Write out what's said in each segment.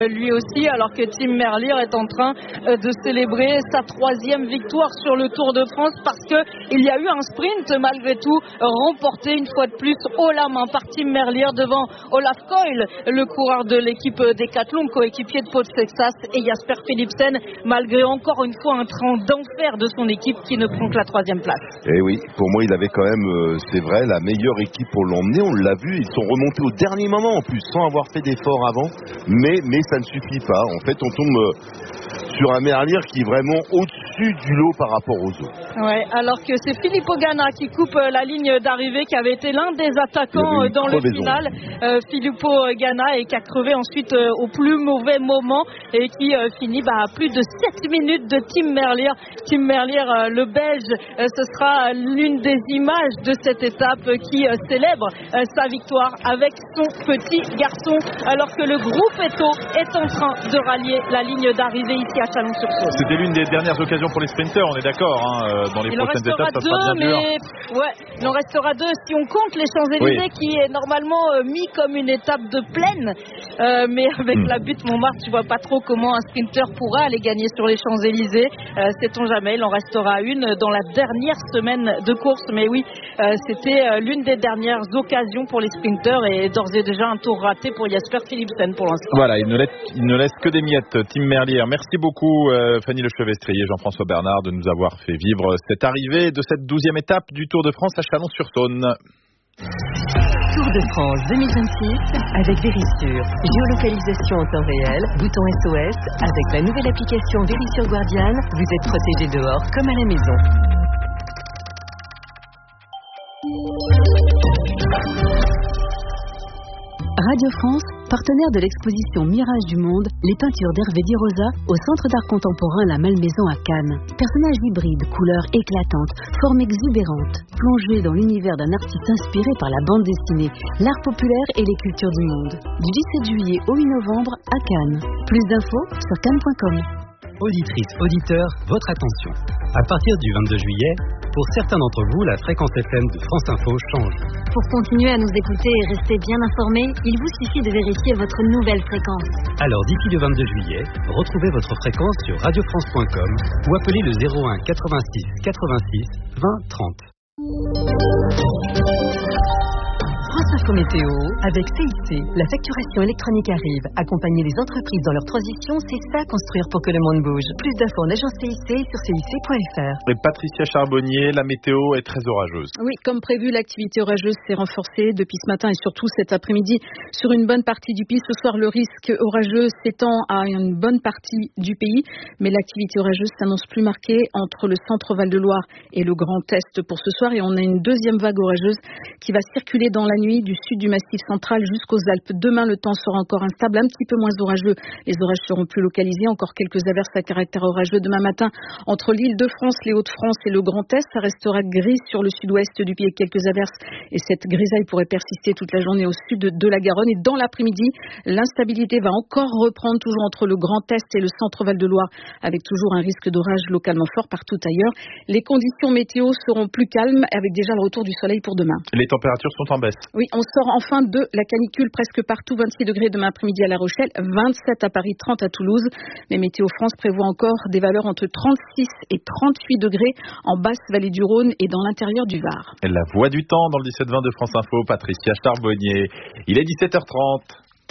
Lui aussi, alors que Tim Merlier est en train de célébrer sa 3e victoire sur le Tour de France parce qu'il y a eu un sprint malgré tout remporté une fois de plus haut la main par Tim Merlier devant Olaf Koil, le coureur de l'équipe Decathlon, coéquipier de Paul Sexas, et Jasper Philipsen, malgré encore une fois un train d'enfer de son équipe qui ne prend que la 3e place. Et oui, pour moi il avait quand même, c'est vrai, la meilleure équipe pour l'emmener, on l'a vu, ils sont remontés au dernier moment en plus, sans avoir fait d'efforts avant, mais ça ne suffit pas. En fait, on tombe sur un Merlier qui est vraiment au-dessus du lot par rapport aux autres. Ouais, alors que c'est Filippo Ganna qui coupe la ligne d'arrivée, qui avait été l'un des attaquants dans le final. Filippo Ganna, et qui a crevé ensuite au plus mauvais moment et qui finit à plus de 7 minutes de Tim Merlier. Tim Merlier, le Belge, ce sera l'une des images de cette étape qui célèbre sa victoire avec son petit garçon, alors que le groupe Eto est en train de rallier la ligne d'arrivée ici à Chalon-sur-Saône. C'était l'une des dernières occasions pour les sprinteurs, on est d'accord, dans les prochaines étapes, ça sera bien dur. Il en restera 2 si on compte les Champs-Élysées, qui est normalement mis comme une étape de plaine, mais avec la butte Montmartre, tu vois pas trop comment un sprinter pourra aller gagner sur les Champs-Élysées. Sait-on jamais, il en restera une dans la dernière semaine de course, mais oui, c'était l'une des dernières occasions pour les sprinters, et d'ores et déjà un tour raté pour Jasper Philipsen pour l'instant. Voilà, il ne laisse que des miettes, Tim Merlier. Merci beaucoup Fanny Lechevestrier, Jean-François Bernard, de nous avoir fait vivre cette arrivée de cette 12e étape du Tour de France à Chalon-sur-Saône. Tour de France 2026 avec Verisure. Géolocalisation en temps réel, bouton SOS. Avec la nouvelle application Verisure Guardian, vous êtes protégé dehors comme à la maison. Radio France, partenaire de l'exposition Mirage du Monde, les peintures d'Hervé Di Rosa au Centre d'art contemporain La Malmaison à Cannes. Personnages hybrides, couleurs éclatantes, formes exubérantes, plongés dans l'univers d'un artiste inspiré par la bande dessinée, l'art populaire et les cultures du monde. Du 17 juillet au 8 novembre à Cannes. Plus d'infos sur cannes.com. Auditrices, auditeurs, votre attention. À partir du 22 juillet, pour certains d'entre vous, la fréquence FM de France Info change. Pour continuer à nous écouter et rester bien informés, il vous suffit de vérifier votre nouvelle fréquence. Alors d'ici le 22 juillet, retrouvez votre fréquence sur radiofrance.com ou appelez le 01 86 86 20 30. France Info Météo avec CIC. La facturation électronique arrive. Accompagner les entreprises dans leur transition, c'est ça construire pour que le monde bouge. Plus d'infos en agence CIC sur cic.fr. Et Patricia Charbonnier, la météo est très orageuse. Oui, comme prévu, l'activité orageuse s'est renforcée depuis ce matin et surtout cet après-midi sur une bonne partie du pays. Ce soir, le risque orageux s'étend à une bonne partie du pays, mais l'activité orageuse s'annonce plus marquée entre le centre Val-de-Loire et le Grand Est pour ce soir, et on a une deuxième vague orageuse qui va circuler dans la nuit du sud du Massif central jusqu'aux Alpes. Demain, le temps sera encore instable, un petit peu moins orageux. Les orages seront plus localisés. Encore quelques averses à caractère orageux demain matin entre l'Île-de-France, les Hauts-de-France et le Grand Est. Ça restera gris sur le sud-ouest du pays avec quelques averses. Et cette grisaille pourrait persister toute la journée au sud de la Garonne. Et dans l'après-midi, l'instabilité va encore reprendre, toujours entre le Grand Est et le centre Val-de-Loire, avec toujours un risque d'orage localement fort partout ailleurs. Les conditions météo seront plus calmes, avec déjà le retour du soleil pour demain. Les températures sont en baisse. Oui, on sort enfin de la canicule presque partout. 26 degrés demain après-midi à La Rochelle, 27 à Paris, 30 à Toulouse. Mais Météo France prévoit encore des valeurs entre 36 et 38 degrés en basse vallée du Rhône et dans l'intérieur du Var. La voix du temps dans le 17-20 de France Info, Patricia Charbonnier. Il est 17h30.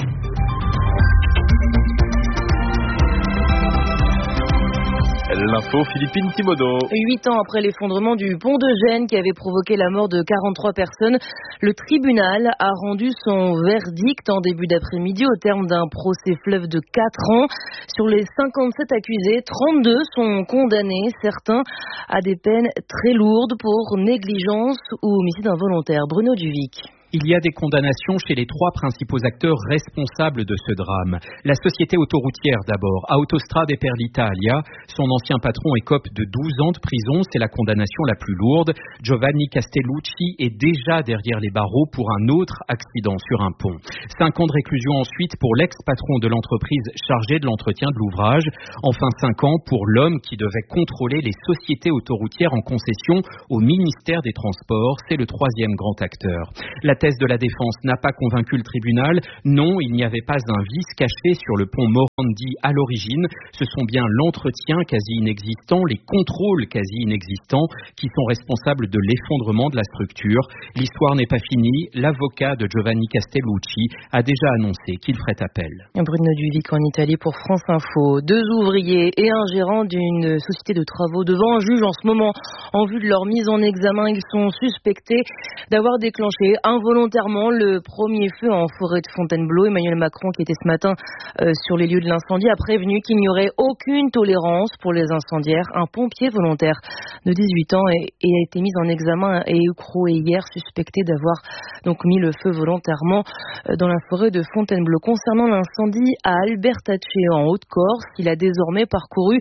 L'info, Philippine Thimodo. 8 ans après l'effondrement du pont de Gênes qui avait provoqué la mort de 43 personnes, le tribunal a rendu son verdict en début d'après-midi au terme d'un procès fleuve de 4 ans. Sur les 57 accusés, 32 sont condamnés, certains à des peines très lourdes pour négligence ou homicide involontaire. Bruno Duvic. Il y a des condamnations chez les 3 principaux acteurs responsables de ce drame. La société autoroutière d'abord, Autostrade e per l'Italia. Son ancien patron écope de 12 ans de prison, c'est la condamnation la plus lourde. Giovanni Castellucci est déjà derrière les barreaux pour un autre accident sur un pont. 5 ans de réclusion ensuite pour l'ex-patron de l'entreprise chargé de l'entretien de l'ouvrage. Enfin 5 ans pour l'homme qui devait contrôler les sociétés autoroutières en concession au ministère des Transports. C'est le 3e grand acteur. La thèse de la défense n'a pas convaincu le tribunal. Non, il n'y avait pas un vice caché sur le pont Morandi à l'origine. Ce sont bien l'entretien quasi inexistant, les contrôles quasi inexistants qui sont responsables de l'effondrement de la structure. L'histoire n'est pas finie. L'avocat de Giovanni Castellucci a déjà annoncé qu'il ferait appel. Bruno Duvic en Italie pour France Info. 2 ouvriers et un gérant d'une société de travaux devant un juge en ce moment. En vue de leur mise en examen, ils sont suspectés d'avoir déclenché involontairement le premier feu en forêt de Fontainebleau. Emmanuel Macron, qui était ce matin sur les lieux de l'incendie, a prévenu qu'il n'y aurait aucune tolérance pour les incendiaires. Un pompier volontaire de 18 ans a été mis en examen et écroué hier, suspecté d'avoir donc mis le feu volontairement dans la forêt de Fontainebleau. Concernant l'incendie à Albertacce en Haute-Corse, il a désormais parcouru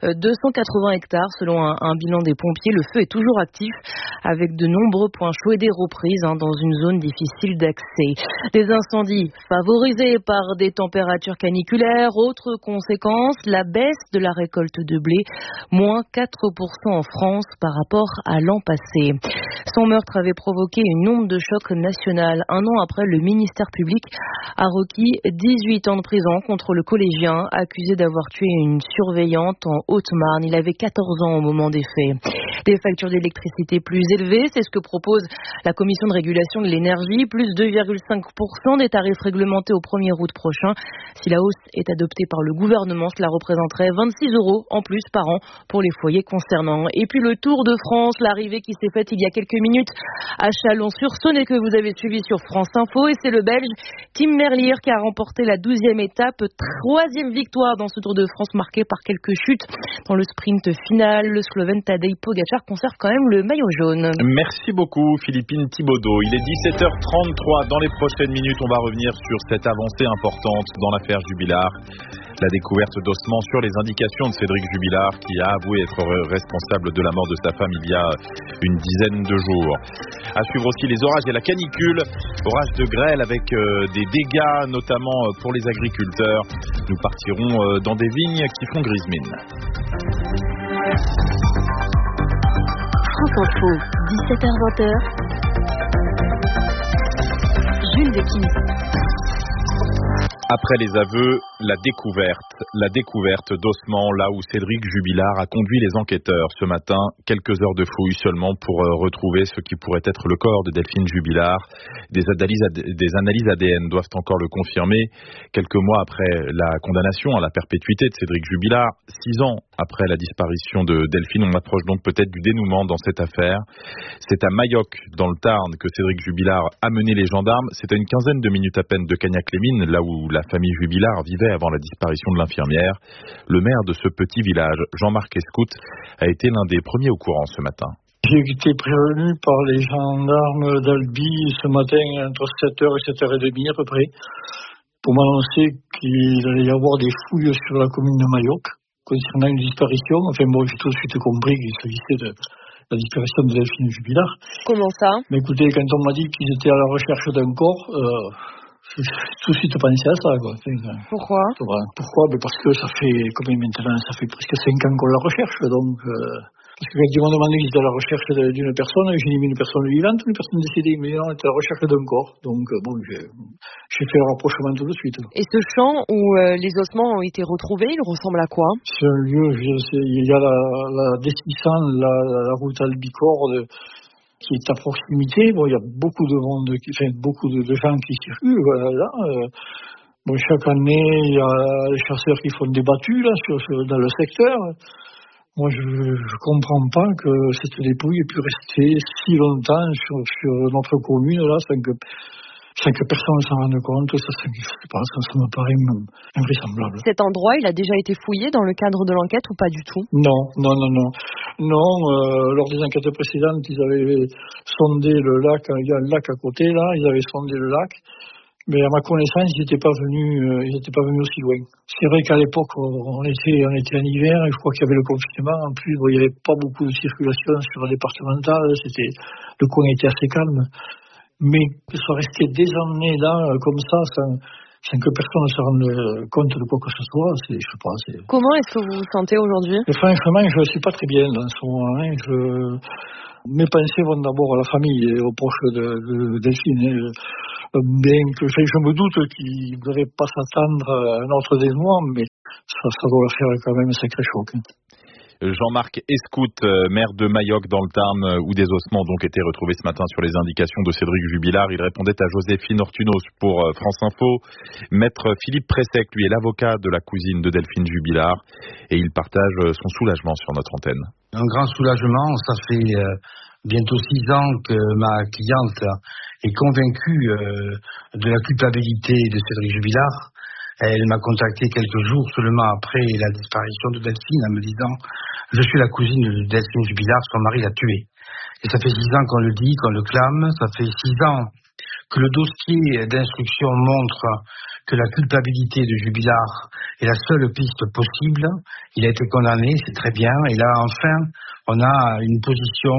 280 hectares selon un bilan des pompiers. Le feu est toujours actif avec de nombreux points chauds et des reprises dans une zone difficile d'accès. Des incendies favorisés par des températures caniculaires. Autre conséquence, la baisse de la récolte de blé, moins 4% en France par rapport à l'an passé. Son meurtre avait provoqué une onde de choc nationale. Un an après, le ministère public a requis 18 ans de prison contre le collégien accusé d'avoir tué une surveillante en Haute-Marne. Il avait 14 ans au moment des faits. Des factures d'électricité plus élevées, c'est ce que propose la Commission de régulation de l'énergie, plus 2,5% des tarifs réglementés au 1er août prochain. Si la hausse est adoptée par le gouvernement, cela représenterait 26 € en plus par an pour les foyers concernants. Et puis le Tour de France, l'arrivée qui s'est faite il y a quelques minutes à Chalon-sur-Saône et que vous avez suivi sur France Info. Et c'est le Belge Tim Merlier qui a remporté la 12e étape, 3e victoire dans ce Tour de France marqué par quelques chutes dans le sprint final. Le Slovène Tadej Pogačar conserve quand même le maillot jaune. Merci beaucoup Philippine Thibaudot. Il est 17h33. Dans les prochaines minutes, on va revenir sur cette avancée importante dans l'affaire Jubilard. La découverte d'ossements sur les indications de Cédric Jubilard qui a avoué être responsable de la mort de sa femme il y a une dizaine de jours. À suivre aussi les orages et la canicule. Orages de grêle avec des dégâts notamment pour les agriculteurs. Nous partirons dans des vignes qui font grise mine. France Info, 17h-20h. Jules Dequise. Après les aveux, la découverte d'ossements là où Cédric Jubilard a conduit les enquêteurs ce matin, quelques heures de fouille seulement pour retrouver ce qui pourrait être le corps de Delphine Jubilard. Des analyses ADN doivent encore le confirmer. Quelques mois après la condamnation à la perpétuité de Cédric Jubilard, 6 ans après la disparition de Delphine, on approche donc peut-être du dénouement dans cette affaire. C'est à Mayoc, dans le Tarn, que Cédric Jubilard a mené les gendarmes. C'est à une quinzaine de minutes à peine de Cagnac-les-Mines, là où la famille Jubilard vivait avant la disparition de l'infirmière. Le maire de ce petit village, Jean-Marc Escout, a été l'un des premiers au courant ce matin. J'ai été prévenu par les gendarmes d'Albi ce matin entre 7h et 7h30 à peu près pour m'annoncer qu'il allait y avoir des fouilles sur la commune de Mayoc concernant une disparition. Enfin bon, j'ai tout de suite compris qu'il s'agissait de la disparition de Delphine Jubilard. Comment ça? Mais écoutez, quand on m'a dit qu'ils étaient à la recherche d'un corps, j'ai tout de suite pensé à ça, quoi. Pourquoi? Pourquoi? Parce que ça fait, combien maintenant? Ça fait presque 5 ans qu'on la recherche, donc... Parce que quand ils m'ont demandé qu'ils étaient à la recherche d'une personne, j'ai dit une personne vivante ou une personne décédée, mais non, on était à la recherche d'un corps. Donc bon, j'ai fait le rapprochement tout de suite. Et ce champ où les ossements ont été retrouvés, il ressemble à quoi? C'est un lieu, il y a la D600, la route Albicorde, qui est à proximité. Bon, il y a beaucoup de monde, beaucoup de gens qui circulent, voilà. Bon, chaque année, il y a les chasseurs qui font des battues, là, dans le secteur. Moi, je comprends pas que cette dépouille ait pu rester si longtemps sur notre commune, là, sans que personne ne s'en rende compte. Ça me paraît invraisemblable. Cet endroit, il a déjà été fouillé dans le cadre de l'enquête ou pas du tout? Non. Lors des enquêtes précédentes, ils avaient sondé le lac. Il y a un lac à côté, là. Ils avaient sondé le lac. Mais à ma connaissance, ils n'étaient pas venus aussi loin. C'est vrai qu'à l'époque, on était en hiver, et je crois qu'il y avait le confinement. En plus, il n'y avait pas beaucoup de circulation sur la départementale. Le coin était assez calme. Mais que ça restait des années là, comme ça, sans que personne ne se rende compte de quoi que ce soit, je sais pas. Comment est-ce que vous vous sentez aujourd'hui? Et franchement, je ne suis pas très bien dans ce moment. Mes pensées vont d'abord à la famille et aux proches de Delphine. Bien que je me doute qu'il ne devrait pas s'attendre à un autre dénouement, mais ça doit faire quand même un sacré choc. Jean-Marc Escout, maire de Mayoc dans le Tarn, où des ossements ont donc été retrouvés ce matin sur les indications de Cédric Jubilard. Il répondait à Joséphine Ortunos pour France Info. Maître Philippe Pressec, lui, est l'avocat de la cousine de Delphine Jubilard et il partage son soulagement sur notre antenne. Un grand soulagement, ça fait bientôt 6 ans que ma cliente est convaincue de la culpabilité de Cédric Jubilard. Elle m'a contacté quelques jours seulement après la disparition de Delphine en me disant « Je suis la cousine de Delphine Jubilard, son mari l'a tuée ». Et ça fait 6 ans qu'on le dit, qu'on le clame, ça fait 6 ans que le dossier d'instruction montre que la culpabilité de Jubilard est la seule piste possible. Il a été condamné, c'est très bien, et là enfin on a une position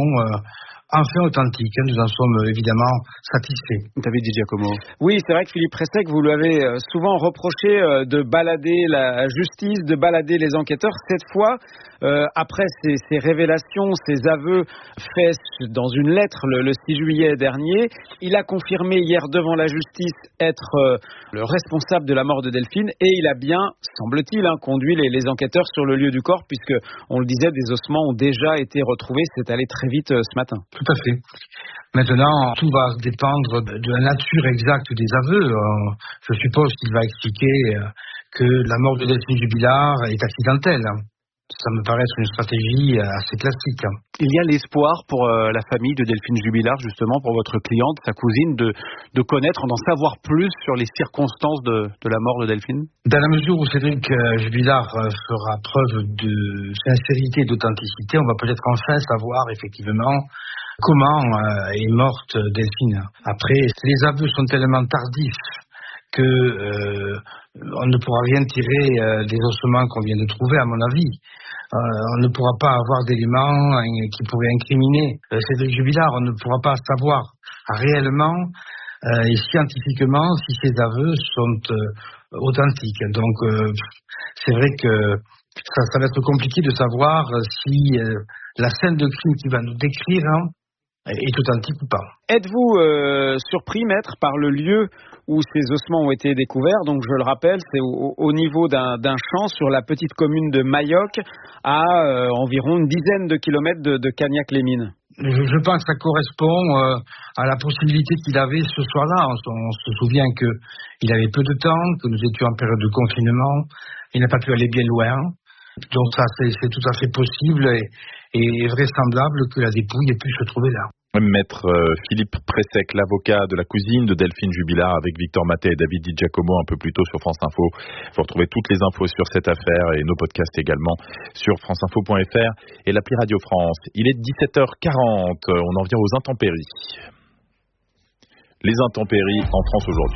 enfin authentique. Nous en sommes évidemment satisfaits. David Di Giacomo. Oui, c'est vrai que Philippe Pressec, vous lui avez souvent reproché de balader la justice, de balader les enquêteurs. Cette fois, après ces révélations, ces aveux faits dans une lettre le 6 juillet dernier, il a confirmé hier devant la justice être le responsable de la mort de Delphine et il a bien, semble-t-il, conduit les enquêteurs sur le lieu du corps puisque, on le disait, des ossements ont déjà été retrouvés. C'est allé très vite ce matin. Tout à fait. Maintenant, tout va dépendre de la nature exacte des aveux. Je suppose qu'il va expliquer que la mort de Delphine Jubilard est accidentelle. Ça me paraît être une stratégie assez classique. Il y a l'espoir pour la famille de Delphine Jubilard, justement, pour votre cliente, sa cousine, de connaître, d'en savoir plus sur les circonstances de la mort de Delphine? Dans la mesure où Cédric Jubilard fera preuve de sincérité et d'authenticité, on va peut-être enfin savoir effectivement comment est morte Delphine. Après, les aveux sont tellement tardifs que on ne pourra rien tirer des ossements qu'on vient de trouver, à mon avis. On ne pourra pas avoir d'éléments qui pourraient incriminer Cédric Jubilard. On ne pourra pas savoir réellement et scientifiquement si ces aveux sont authentiques. Donc, c'est vrai que ça va être compliqué de savoir si la scène de crime qu'il va nous décrire est authentique ou pas. Êtes-vous surpris, maître, par le lieu où ces ossements ont été découverts? Donc, je le rappelle, c'est au niveau d'un champ sur la petite commune de Mayoc, à environ une dizaine de kilomètres de Cagnac-les-Mines. Je pense que ça correspond à la possibilité qu'il avait ce soir-là. On se souvient qu'il avait peu de temps, que nous étions en période de confinement. Il n'a pas pu aller bien loin. Donc ça, c'est tout à fait possible et vraisemblable que la dépouille ait pu se trouver là. Maître Philippe Pressec, l'avocat de la cousine de Delphine Jubilard, avec Victor Maté et David Di Giacomo un peu plus tôt sur France Info. Vous retrouvez toutes les infos sur cette affaire et nos podcasts également sur franceinfo.fr et l'appli Radio France. Il est 17h40, on en vient aux intempéries. Les intempéries en France aujourd'hui.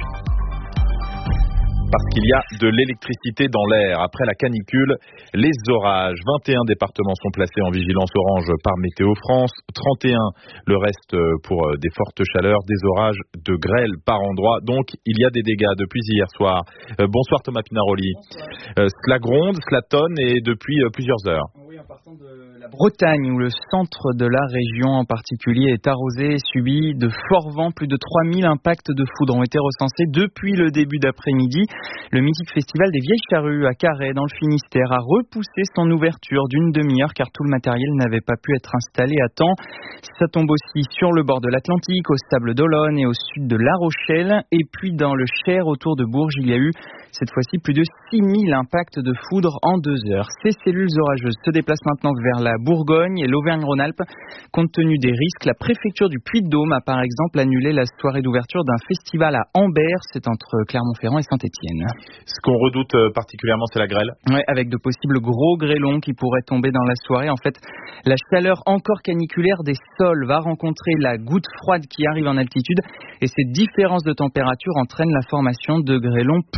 Parce qu'il y a de l'électricité dans l'air. Après la canicule, les orages. 21 départements sont placés en vigilance orange par Météo France. 31, le reste pour des fortes chaleurs, des orages de grêle par endroit. Donc, il y a des dégâts depuis hier soir. Bonsoir Thomas Pinaroli. Cela gronde, cela tonne et depuis plusieurs heures. Oui, en partant de la Bretagne, où le centre de la région en particulier est arrosé et subit de forts vents. Plus de 3000 impacts de foudre ont été recensés depuis le début d'après-midi. Le mythique festival des Vieilles Charrues à Carhaix, dans le Finistère, a repoussé son ouverture d'une demi-heure car tout le matériel n'avait pas pu être installé à temps. Ça tombe aussi sur le bord de l'Atlantique, au Sable d'Olonne et au sud de La Rochelle. Et puis dans le Cher, autour de Bourges, il y a eu cette fois-ci plus de 6000 impacts de foudre en 2 heures. Ces cellules orageuses se déplacent maintenant vers la Bourgogne et l'Auvergne-Rhône-Alpes. Compte tenu des risques, la préfecture du Puy-de-Dôme a par exemple annulé la soirée d'ouverture d'un festival à Ambert, c'est entre Clermont-Ferrand et Saint-Étienne. Ce qu'on redoute particulièrement, c'est la grêle. Oui, avec de possibles gros grêlons qui pourraient tomber dans la soirée. En fait, la chaleur encore caniculaire des sols va rencontrer la goutte froide qui arrive en altitude et ces différences de température entraînent la formation de grêlons plus gros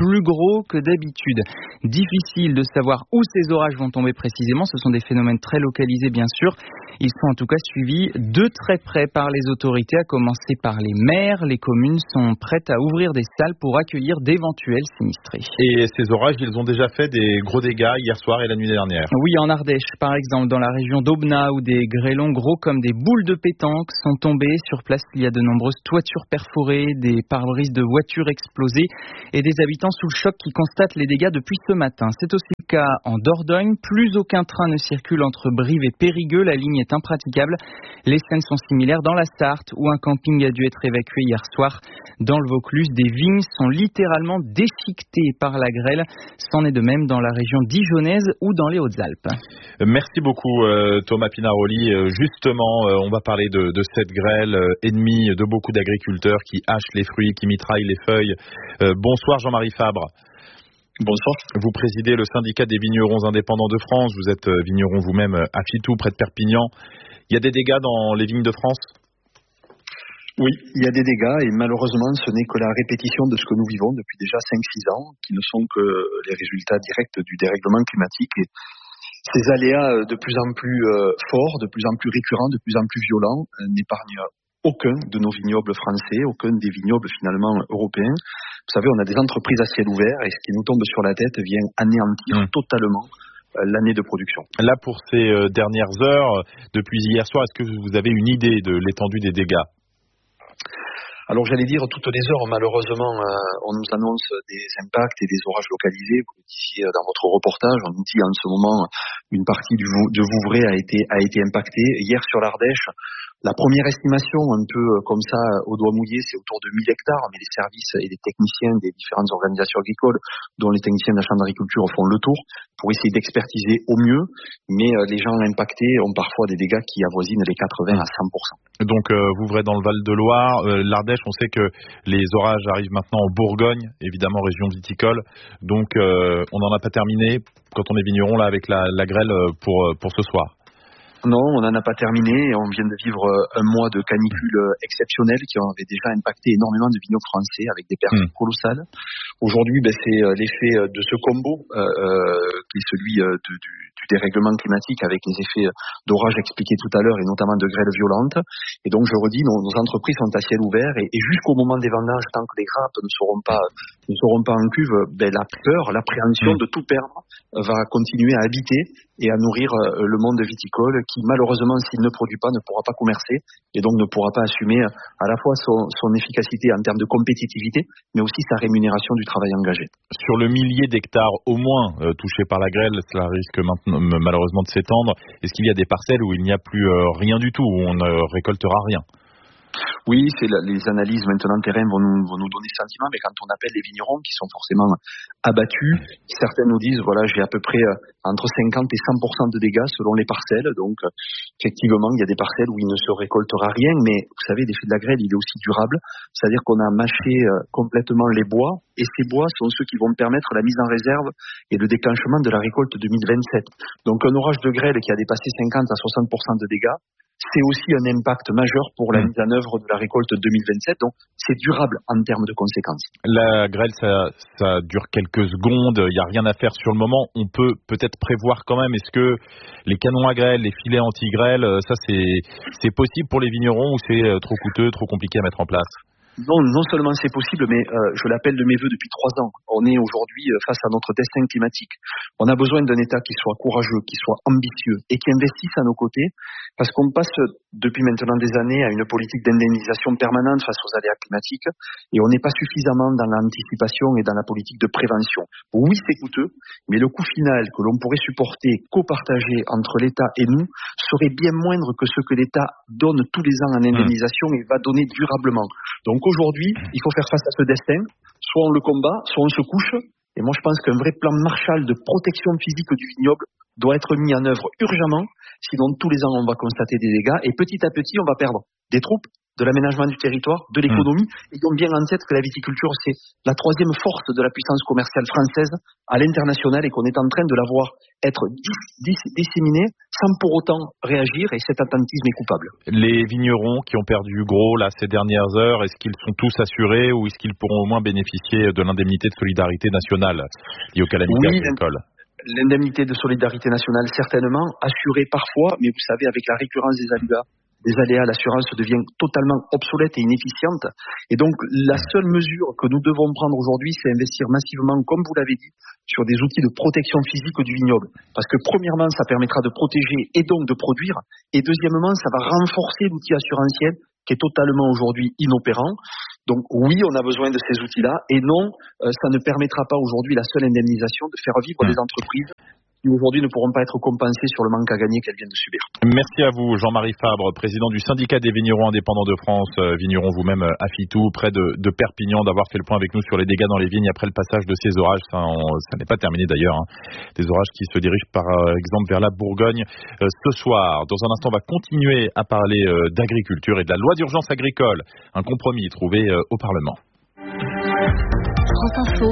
haut que d'habitude. Difficile de savoir où ces orages vont tomber précisément. Ce sont des phénomènes très localisés, bien sûr. Ils sont en tout cas suivis de très près par les autorités, à commencer par les maires. Les communes sont prêtes à ouvrir des salles pour accueillir d'éventuels sinistrés. Et ces orages, ils ont déjà fait des gros dégâts hier soir et la nuit dernière. Oui, en Ardèche, par exemple, dans la région d'Aubenas, où des grêlons gros comme des boules de pétanque sont tombés. Sur place, il y a de nombreuses toitures perforées, des pare-brises de voitures explosées et des habitants sous le choc qui constatent les dégâts depuis ce matin. C'est aussi le cas en Dordogne. Plus aucun train ne circule entre Brive et Périgueux. La ligne est impraticable. Les scènes sont similaires dans la Sarthe, où un camping a dû être évacué hier soir. Dans le Vaucluse, des vignes sont littéralement déchiquetées par la grêle. C'en est de même dans la région dijonnaise ou dans les Hautes-Alpes. Merci beaucoup Thomas Pinaroli. Justement, on va parler de cette grêle ennemie de beaucoup d'agriculteurs qui hachent les fruits, qui mitraillent les feuilles. Bonsoir Jean-Marie Fabre. Bonsoir. Vous présidez le syndicat des vignerons indépendants de France. Vous êtes vigneron vous-même à Fitou, près de Perpignan. Il y a des dégâts dans les vignes de France ? Oui, il y a des dégâts et malheureusement ce n'est que la répétition de ce que nous vivons depuis déjà 5-6 ans, qui ne sont que les résultats directs du dérèglement climatique et ces aléas de plus en plus forts, de plus en plus récurrents, de plus en plus violents n'épargnent aucun de nos vignobles français, aucun des vignobles finalement européens. Vous savez, on a des entreprises à ciel ouvert et ce qui nous tombe sur la tête vient anéantir totalement l'année de production. Là, pour ces dernières heures, depuis hier soir, est-ce que vous avez une idée de l'étendue des dégâts ? Alors j'allais dire, toutes les heures, malheureusement, on nous annonce des impacts et des orages localisés. Vous le disiez dans votre reportage, on nous dit en ce moment une partie de Vouvray a été impactée. Hier sur l'Ardèche, la première estimation, un peu comme ça, au doigt mouillé, c'est autour de 1000 hectares, mais les services et les techniciens des différentes organisations agricoles, dont les techniciens de la Chambre d'agriculture, font le tour pour essayer d'expertiser au mieux, mais les gens impactés ont parfois des dégâts qui avoisinent les 80 à 100%. Donc, Vouvray dans le Val-de-Loire, l'Ardèche, on sait que les orages arrivent maintenant en Bourgogne, évidemment région viticole, donc on n'en a pas terminé quand on est vigneron là avec la grêle pour ce soir. Non, on n'en a pas terminé. On vient de vivre un mois de canicule exceptionnel qui avait déjà impacté énormément de vignobles français avec des pertes colossales. Aujourd'hui, c'est l'effet de ce combo qui est celui du dérèglement climatique avec les effets d'orage expliqués tout à l'heure et notamment de grêles violentes. Et donc, je redis, nos entreprises sont à ciel ouvert et jusqu'au moment des vendanges, tant que les grappes ne seront pas en cuve, la peur, l'appréhension de tout perdre va continuer à habiter et à nourrir le monde viticole qui, malheureusement, s'il ne produit pas, ne pourra pas commercer et donc ne pourra pas assumer à la fois son efficacité en termes de compétitivité, mais aussi sa rémunération du travail engagé. Sur le millier d'hectares au moins touchés par la grêle, cela risque maintenant, malheureusement de s'étendre. Est-ce qu'il y a des parcelles où il n'y a plus rien du tout, où on ne récoltera rien ? Oui, les analyses maintenant terrain vont nous donner ce sentiment, mais quand on appelle les vignerons qui sont forcément abattus, certains nous disent voilà, j'ai à peu près entre 50 et 100% de dégâts selon les parcelles. Donc effectivement, il y a des parcelles où il ne se récoltera rien, mais vous savez, l'effet de la grêle, il est aussi durable, c'est-à-dire qu'on a mâché complètement les bois, et ces bois sont ceux qui vont permettre la mise en réserve et le déclenchement de la récolte 2027. Donc un orage de grêle qui a dépassé 50 à 60% de dégâts, c'est aussi un impact majeur pour la mise en œuvre de la récolte 2027, donc c'est durable en termes de conséquences. La grêle, ça dure quelques secondes, il n'y a rien à faire sur le moment, on peut peut-être prévoir quand même, est-ce que les canons à grêle, les filets anti-grêle, ça c'est possible pour les vignerons ou c'est trop coûteux, trop compliqué à mettre en place ? Non seulement c'est possible, mais je l'appelle de mes voeux depuis 3 ans. On est aujourd'hui face à notre destin climatique. On a besoin d'un État qui soit courageux, qui soit ambitieux et qui investisse à nos côtés, parce qu'on passe depuis maintenant des années à une politique d'indemnisation permanente face aux aléas climatiques et on n'est pas suffisamment dans l'anticipation et dans la politique de prévention. Oui, c'est coûteux, mais le coût final que l'on pourrait supporter, copartager entre l'État et nous, serait bien moindre que ce que l'État donne tous les ans en indemnisation et va donner durablement. Donc aujourd'hui, il faut faire face à ce destin. Soit on le combat, soit on se couche. Et moi, je pense qu'un vrai plan Marshall de protection physique du vignoble doit être mis en œuvre urgemment. Sinon, tous les ans, on va constater des dégâts. Et petit à petit, on va perdre des troupes, de l'aménagement du territoire, de l'économie. Ayons bien en tête que la viticulture, c'est la troisième force de la puissance commerciale française à l'international et qu'on est en train de la voir être disséminée sans pour autant réagir, et cet attentisme est coupable. Les vignerons qui ont perdu gros là ces dernières heures, est-ce qu'ils sont tous assurés ou est-ce qu'ils pourront au moins bénéficier de l'indemnité de solidarité nationale liée aux calamités agricoles? L'indemnité de solidarité nationale, certainement, assurée parfois, mais vous savez, avec la récurrence des aléas, l'assurance devient totalement obsolète et inefficiente. Et donc, la seule mesure que nous devons prendre aujourd'hui, c'est investir massivement, comme vous l'avez dit, sur des outils de protection physique du vignoble. Parce que, premièrement, ça permettra de protéger et donc de produire. Et deuxièmement, ça va renforcer l'outil assurantiel qui est totalement aujourd'hui inopérant. Donc oui, on a besoin de ces outils-là, et non, ça ne permettra pas aujourd'hui la seule indemnisation de faire vivre des entreprises qui aujourd'hui ne pourront pas être compensées sur le manque à gagner qu'elles viennent de subir. Merci à vous, Jean-Marie Fabre, président du syndicat des vignerons indépendants de France, vigneron vous-même à Fitou, près de Perpignan, d'avoir fait le point avec nous sur les dégâts dans les vignes après le passage de ces orages. Ça n'est pas terminé d'ailleurs, hein. Des orages qui se dirigent par exemple vers la Bourgogne ce soir. Dans un instant, on va continuer à parler d'agriculture et de la loi d'urgence agricole, un compromis trouvé au Parlement. France Info,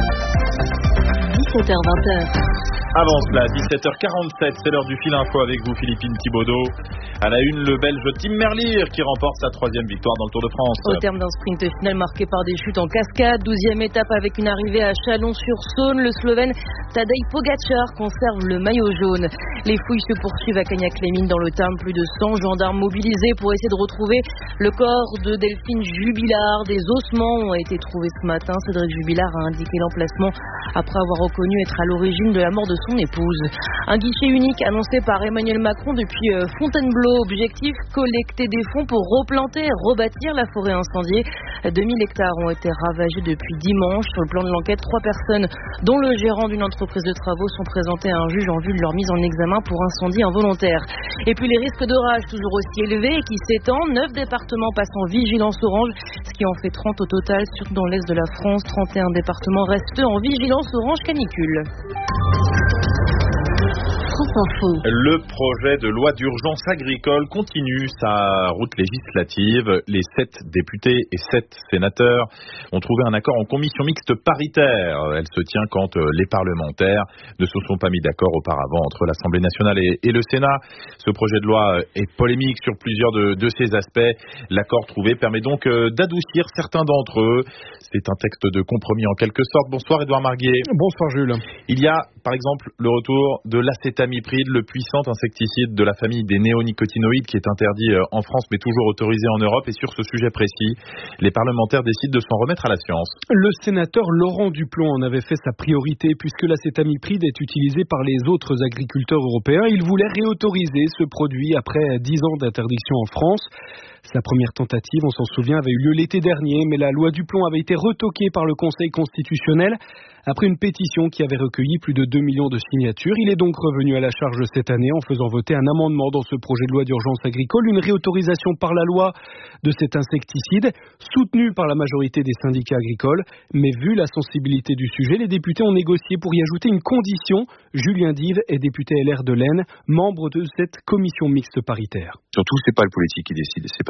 17h-20h. Avant cela, 17h47, c'est l'heure du fil info avec vous, Philippine Thibaudot. À la une, le Belge Tim Merlier qui remporte sa 3e victoire dans le Tour de France. Au terme d'un sprint final marqué par des chutes en cascade, 12e étape avec une arrivée à Chalon-sur-Saône, le Slovène Tadej Pogačar conserve le maillot jaune. Les fouilles se poursuivent à Cagnac-les-Mines dans le Tarn, plus de 100 gendarmes mobilisés pour essayer de retrouver le corps de Delphine Jubilard. Des ossements ont été trouvés ce matin. Cédric Jubilard a indiqué l'emplacement après avoir reconnu être à l'origine de la mort de son épouse. Un guichet unique annoncé par Emmanuel Macron depuis Fontainebleau. Objectif, collecter des fonds pour replanter et rebâtir la forêt incendiée. 2000 hectares ont été ravagés depuis dimanche. Sur le plan de l'enquête, 3 personnes, dont le gérant d'une entreprise de travaux, sont présentées à un juge en vue de leur mise en examen pour incendie involontaire. Et puis les risques d'orage toujours aussi élevés et qui s'étendent. 9 départements passent en vigilance orange, ce qui en fait 30 au total, surtout dans l'est de la France. 31 départements restent en vigilance orange canicule. Le projet de loi d'urgence agricole continue sa route législative. Les 7 députés et 7 sénateurs ont trouvé un accord en commission mixte paritaire. Elle se tient quand les parlementaires ne se sont pas mis d'accord auparavant entre l'Assemblée nationale et le Sénat. Ce projet de loi est polémique sur plusieurs de ses aspects. L'accord trouvé permet donc d'adoucir certains d'entre eux. C'est un texte de compromis en quelque sorte. Bonsoir Édouard Marguet. Bonsoir Jules. Il y a par exemple le retour de l'acétamipride, le puissant insecticide de la famille des néonicotinoïdes qui est interdit en France mais toujours autorisé en Europe. Et sur ce sujet précis, les parlementaires décident de s'en remettre à la science. Le sénateur Laurent Duplon en avait fait sa priorité puisque l'acétamipride est utilisé par les autres agriculteurs européens. Il voulait réautoriser ce produit après 10 ans d'interdiction en France. Sa première tentative, on s'en souvient, avait eu lieu l'été dernier, mais la loi Duplon avait été retoquée par le Conseil constitutionnel après une pétition qui avait recueilli plus de 2 millions de signatures. Il est donc revenu à la charge cette année en faisant voter un amendement dans ce projet de loi d'urgence agricole, une réautorisation par la loi de cet insecticide, soutenu par la majorité des syndicats agricoles. Mais vu la sensibilité du sujet, les députés ont négocié pour y ajouter une condition. Julien Dive est député LR de l'Aisne, membre de cette commission mixte paritaire. Surtout, c'est pas le politique qui décide, c'est pas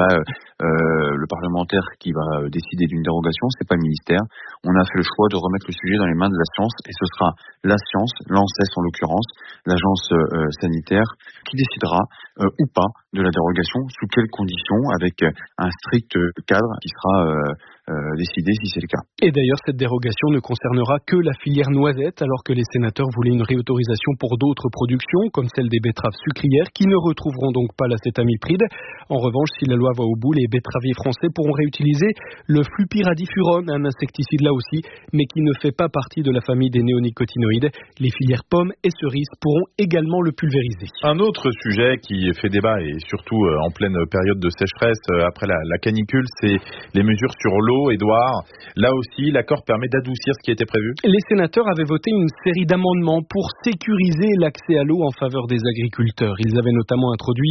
le parlementaire qui va décider d'une dérogation, c'est pas le ministère. On a fait le choix de remettre le sujet dans les mains de la science et ce sera la science, l'ANSES en l'occurrence, l'agence sanitaire, qui décidera ou pas de la dérogation, sous quelles conditions, avec un strict cadre qui sera décidé si c'est le cas. Et d'ailleurs, cette dérogation ne concernera que la filière noisette, alors que les sénateurs voulaient une réautorisation pour d'autres productions, comme celle des betteraves sucrières, qui ne retrouveront donc pas l'acétamipride. En revanche, si la loi va au bout, les betteraviers français pourront réutiliser le flupyradifurone, un insecticide là aussi, mais qui ne fait pas partie de la famille des néonicotinoïdes. Les filières pommes et cerises pourront également le pulvériser. Un autre sujet qui fait débat, et surtout en pleine période de sécheresse, après la canicule, c'est les mesures sur l'eau. Édouard, là aussi, l'accord permet d'adoucir ce qui était prévu. Les sénateurs avaient voté une série d'amendements pour sécuriser l'accès à l'eau en faveur des agriculteurs. Ils avaient notamment introduit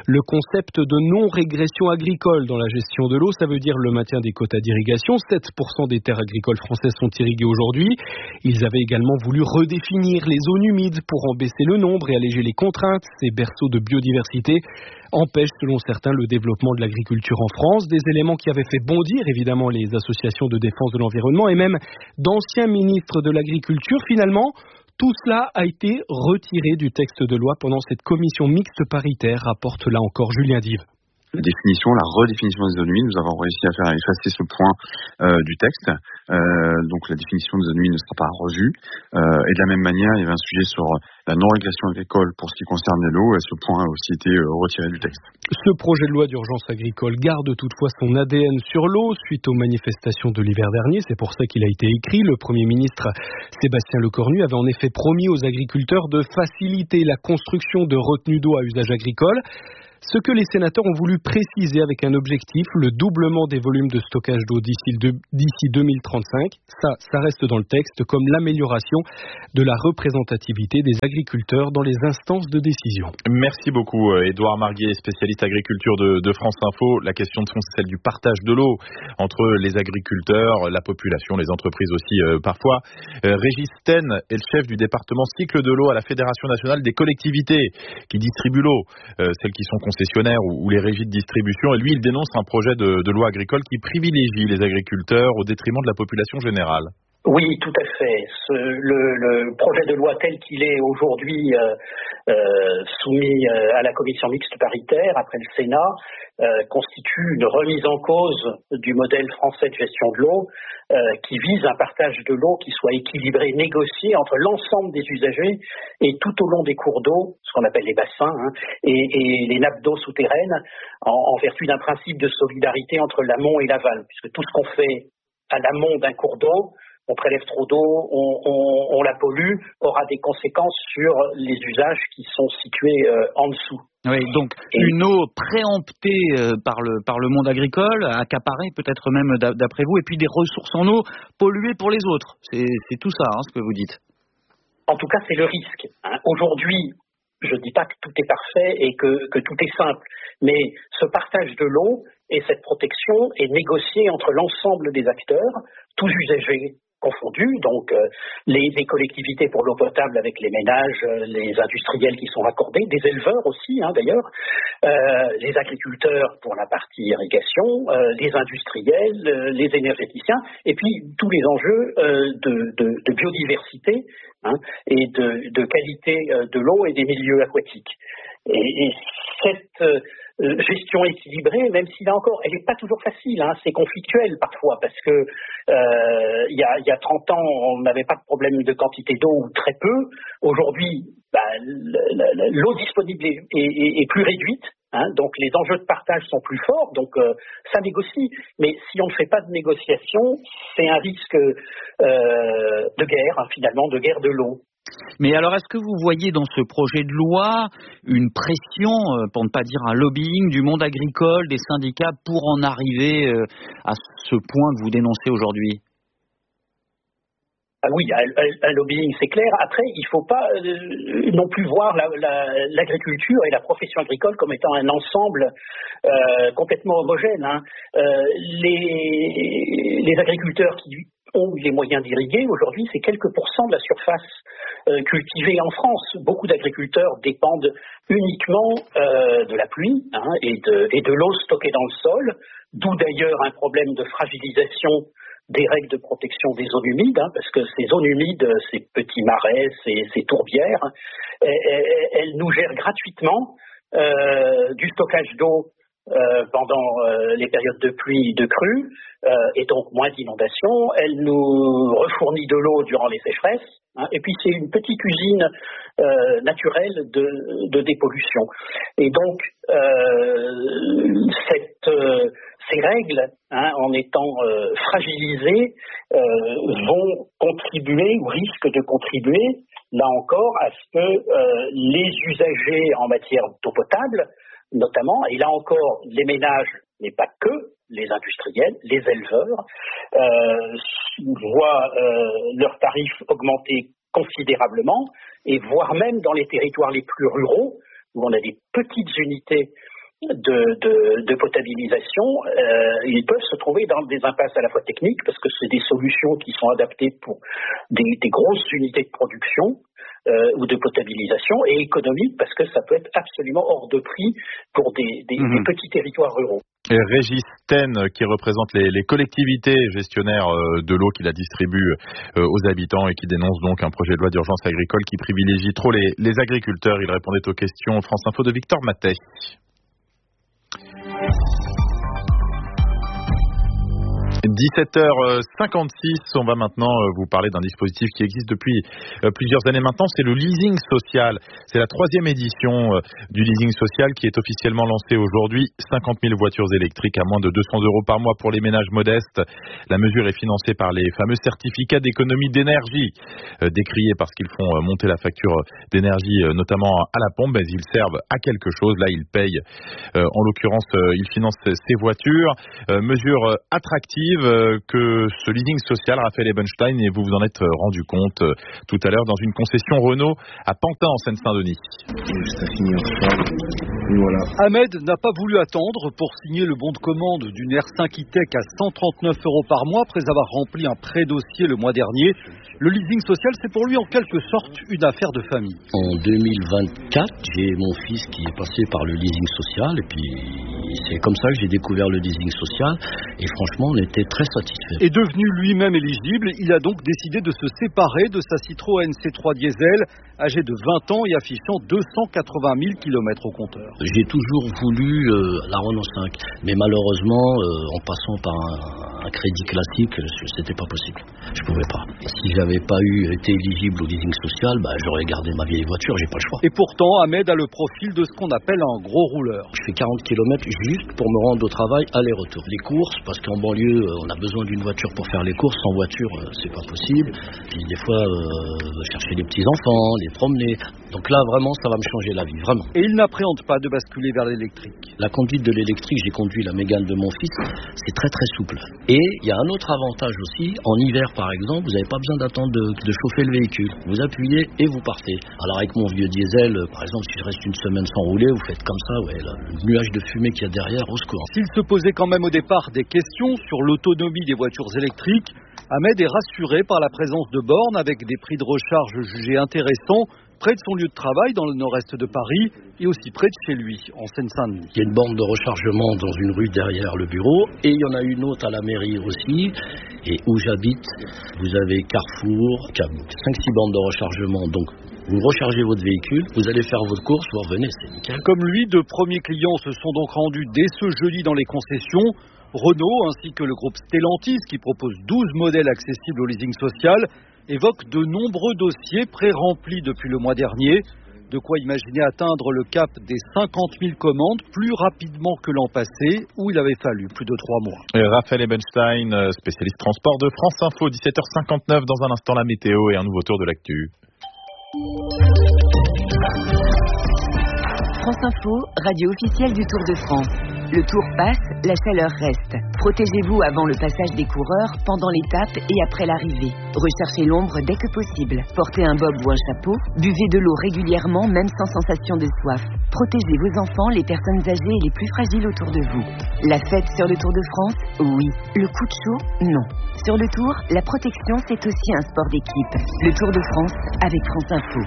le concept de non-régression agricole dans la gestion de l'eau. Ça veut dire le maintien des quotas d'irrigation. 7% des terres agricoles françaises sont irriguées aujourd'hui. Ils avaient également voulu redéfinir les zones humides pour en baisser le nombre et alléger les contraintes. Ces berceaux de biodiversité empêchent, selon certains, le développement de l'agriculture en France. Des éléments qui avaient fait bondir, évidemment, les associations de défense de l'environnement et même d'anciens ministres de l'agriculture. Finalement, tout cela a été retiré du texte de loi pendant cette commission mixte paritaire, rapporte là encore Julien Dive. La redéfinition des zones humides, nous avons réussi à faire effacer ce point du texte. Donc la définition des zones humides ne sera pas revue. Et de la même manière, il y avait un sujet sur la non-régression agricole pour ce qui concerne l'eau, et ce point a aussi été retiré du texte. Ce projet de loi d'urgence agricole garde toutefois son ADN sur l'eau suite aux manifestations de l'hiver dernier. C'est pour ça qu'il a été écrit. Le Premier ministre Sébastien Lecornu avait en effet promis aux agriculteurs de faciliter la construction de retenues d'eau à usage agricole. Ce que les sénateurs ont voulu préciser avec un objectif, le doublement des volumes de stockage d'eau d'ici 2035. Ça reste dans le texte, comme l'amélioration de la représentativité des agriculteurs dans les instances de décision. Merci beaucoup, Édouard Marguet, spécialiste agriculture de France Info. La question de fond, c'est celle du partage de l'eau entre les agriculteurs, la population, les entreprises aussi parfois. Régis Ten est le chef du département cycle de l'eau à la Fédération nationale des collectivités qui distribuent l'eau, celles qui sont concessionnaires ou les régies de distribution. Et lui, il dénonce un projet de loi agricole qui privilégie les agriculteurs au détriment de la population générale. Oui, tout à fait. Le projet de loi tel qu'il est aujourd'hui soumis à la commission mixte paritaire après le Sénat constitue une remise en cause du modèle français de gestion de l'eau qui vise un partage de l'eau qui soit équilibré, négocié entre l'ensemble des usagers et tout au long des cours d'eau, ce qu'on appelle les bassins, et les nappes d'eau souterraines en vertu d'un principe de solidarité entre l'amont et l'aval, puisque tout ce qu'on fait à l'amont d'un cours d'eau, on prélève trop d'eau, on la pollue, aura des conséquences sur les usages qui sont situés en dessous. Oui, donc une eau préemptée par le monde agricole, accaparée peut-être même d'après vous, et puis des ressources en eau polluées pour les autres. C'est tout ça, ce que vous dites. En tout cas, c'est le risque. Aujourd'hui, je ne dis pas que tout est parfait et que tout est simple, mais ce partage de l'eau et cette protection est négocié entre l'ensemble des acteurs, tous usagers confondus, donc les collectivités pour l'eau potable avec les ménages, les industriels qui sont raccordés, des éleveurs aussi d'ailleurs, les agriculteurs pour la partie irrigation, les industriels, les énergéticiens, et puis tous les enjeux de biodiversité et de qualité de l'eau et des milieux aquatiques. Et cette gestion équilibrée, même si là encore, elle n'est pas toujours facile, c'est conflictuel parfois, parce que il y a 30 ans, on n'avait pas de problème de quantité d'eau ou très peu. Aujourd'hui, l'eau disponible est plus réduite, donc les enjeux de partage sont plus forts, donc ça négocie. Mais si on ne fait pas de négociation, c'est un risque de guerre, finalement, de guerre de l'eau. Mais alors, est-ce que vous voyez dans ce projet de loi une pression, pour ne pas dire un lobbying du monde agricole, des syndicats, pour en arriver à ce point que vous dénoncez aujourd'hui ? Ah oui, un lobbying, c'est clair. Après, il ne faut pas non plus voir l'agriculture et la profession agricole comme étant un ensemble complètement homogène. Les agriculteurs qui ont les moyens d'irriguer, aujourd'hui, c'est quelques pourcents de la surface cultivée en France. Beaucoup d'agriculteurs dépendent uniquement de la pluie et de l'eau stockée dans le sol, d'où d'ailleurs un problème de fragilisation des règles de protection des zones humides, parce que ces zones humides, ces petits marais, ces tourbières, elles nous gèrent gratuitement du stockage d'eau pendant les périodes de pluie et de crue, et donc moins d'inondations. Elle nous refournit de l'eau durant les sécheresses, et puis c'est une petite usine naturelle de dépollution. Et donc ces règles, en étant fragilisées, vont contribuer ou risquent de contribuer, là encore, à ce que les usagers en matière d'eau potable, notamment, et là encore, les ménages, mais pas que, les industriels, les éleveurs, voient leurs tarifs augmenter considérablement, et voire même dans les territoires les plus ruraux, où on a des petites unités de potabilisation, ils peuvent se trouver dans des impasses à la fois techniques, parce que c'est des solutions qui sont adaptées pour des grosses unités de production, ou de potabilisation, et économique, parce que ça peut être absolument hors de prix pour des petits territoires ruraux. Et Régis Ten, qui représente les collectivités gestionnaires de l'eau qui la distribuent aux habitants et qui dénonce donc un projet de loi d'urgence agricole qui privilégie trop les agriculteurs. Il répondait aux questions France Info de Victor Mattei. 17h56, on va maintenant vous parler d'un dispositif qui existe depuis plusieurs années maintenant, c'est le leasing social. C'est la 3e édition du leasing social qui est officiellement lancé aujourd'hui. 50 000 voitures électriques à moins de 200 € par mois pour les ménages modestes. La mesure est financée par les fameux certificats d'économie d'énergie, décriés parce qu'ils font monter la facture d'énergie, notamment à la pompe, mais ils servent à quelque chose. Là, ils payent, en l'occurrence, ils financent ces voitures. Mesure attractive que ce leasing social, Raphaël Ebenstein, et vous vous en êtes rendu compte tout à l'heure dans une concession Renault à Pantin en Seine-Saint-Denis. Voilà. Ahmed n'a pas voulu attendre pour signer le bon de commande d'une R5 E-Tech à 139 € par mois après avoir rempli un pré-dossier le mois dernier. Le leasing social, c'est pour lui en quelque sorte une affaire de famille. En 2024, j'ai mon fils qui est passé par le leasing social et puis c'est comme ça que j'ai découvert le leasing social et franchement on était très satisfaits. Et devenu lui-même éligible, il a donc décidé de se séparer de sa Citroën C3 diesel âgée de 20 ans et affichant 280 000 km au compteur. J'ai toujours voulu la Renault 5, mais malheureusement, en passant par un crédit classique, c'était pas possible. Je pouvais pas. Si j'avais pas été éligible au leasing social, j'aurais gardé ma vieille voiture, j'ai pas le choix. Et pourtant, Ahmed a le profil de ce qu'on appelle un gros rouleur. Je fais 40 km juste pour me rendre au travail, aller-retour. Les courses, parce qu'en banlieue, on a besoin d'une voiture pour faire les courses. Sans voiture, c'est pas possible. Puis des fois, chercher les petits-enfants, les promener. Donc là, vraiment, ça va me changer la vie, vraiment. Et il n'appréhende pas de basculer vers l'électrique. La conduite de l'électrique, j'ai conduit la Mégane de mon fils, c'est très très souple. Et il y a un autre avantage aussi, en hiver par exemple, vous n'avez pas besoin d'attendre de chauffer le véhicule. Vous appuyez et vous partez. Alors avec mon vieux diesel, par exemple, si je reste une semaine sans rouler, vous faites comme ça, le nuage de fumée qu'il y a derrière, au secours. S'il se posait quand même au départ des questions sur l'autonomie des voitures électriques, Ahmed est rassuré par la présence de bornes avec des prix de recharge jugés intéressants près de son lieu de travail dans le nord-est de Paris et aussi près de chez lui, en Seine-Saint-Denis. Il y a une borne de rechargement dans une rue derrière le bureau et il y en a une autre à la mairie aussi. Et où j'habite, vous avez Carrefour, 5-6 bornes de rechargement. Donc vous rechargez votre véhicule, vous allez faire votre course, vous revenez, c'est nickel. Comme lui, de premiers clients se sont donc rendus dès ce jeudi dans les concessions. Renault ainsi que le groupe Stellantis, qui propose 12 modèles accessibles au leasing social, évoque de nombreux dossiers pré-remplis depuis le mois dernier. De quoi imaginer atteindre le cap des 50 000 commandes plus rapidement que l'an passé, où il avait fallu plus de 3 mois. Et Raphaël Ebenstein, spécialiste transport de France Info, 17h59, dans un instant la météo et un nouveau tour de l'actu. France Info, radio officielle du Tour de France. Le Tour passe, la chaleur reste. Protégez-vous avant le passage des coureurs, pendant l'étape et après l'arrivée. Recherchez l'ombre dès que possible. Portez un bob ou un chapeau. Buvez de l'eau régulièrement, même sans sensation de soif. Protégez vos enfants, les personnes âgées et les plus fragiles autour de vous. La fête sur le Tour de France, oui. Le coup de chaud, non. Sur le Tour, la protection, c'est aussi un sport d'équipe. Le Tour de France avec France Info.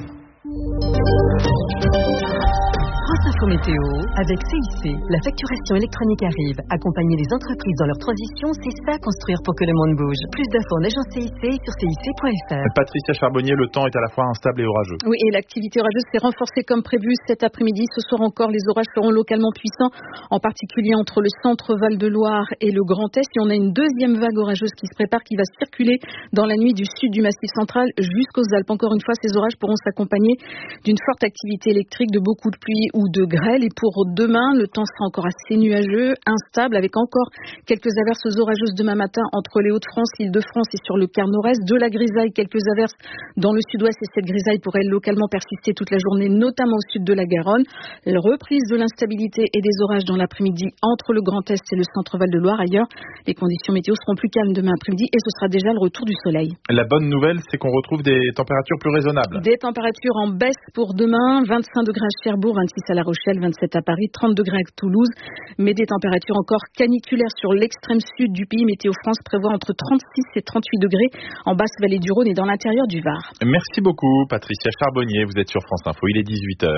France Info Météo avec CIC. La facturation électronique arrive. Accompagner les entreprises dans leur transition, c'est ça construire pour que le monde bouge. Plus d'infos en agence CIC sur cic.fr. Patricia Charbonnier, le temps est à la fois instable et orageux. Oui, et l'activité orageuse s'est renforcée comme prévu cet après-midi. Ce soir encore, les orages seront localement puissants, en particulier entre le centre Val-de-Loire et le Grand Est. Et on a une deuxième vague orageuse qui se prépare, qui va circuler dans la nuit du sud du Massif central jusqu'aux Alpes. Encore une fois, ces orages pourront s'accompagner d'une forte activité électrique, de beaucoup de pluie ou de grêle. Et pour demain, le temps sera encore assez nuageux, instable, avec encore quelques averses orageuses demain matin entre les Hauts-de-France, l'Île-de-France et sur le quart nord-est. De la grisaille, quelques averses dans le sud-ouest, et cette grisaille pourrait localement persister toute la journée, notamment au sud de la Garonne. La reprise de l'instabilité et des orages dans l'après-midi entre le Grand Est et le centre Val-de-Loire. Ailleurs, les conditions météo seront plus calmes demain après-midi et ce sera déjà le retour du soleil. La bonne nouvelle, c'est qu'on retrouve des températures plus raisonnables. Des températures en baisse pour demain, 25 degrés à Cherbourg, 26 à La Rochelle. Rochelle, 27 à Paris, 30 degrés à Toulouse, mais des températures encore caniculaires sur l'extrême sud du pays. Météo France prévoit entre 36 et 38 degrés en basse vallée du Rhône et dans l'intérieur du Var. Merci beaucoup Patricia Charbonnier, vous êtes sur France Info, il est 18h.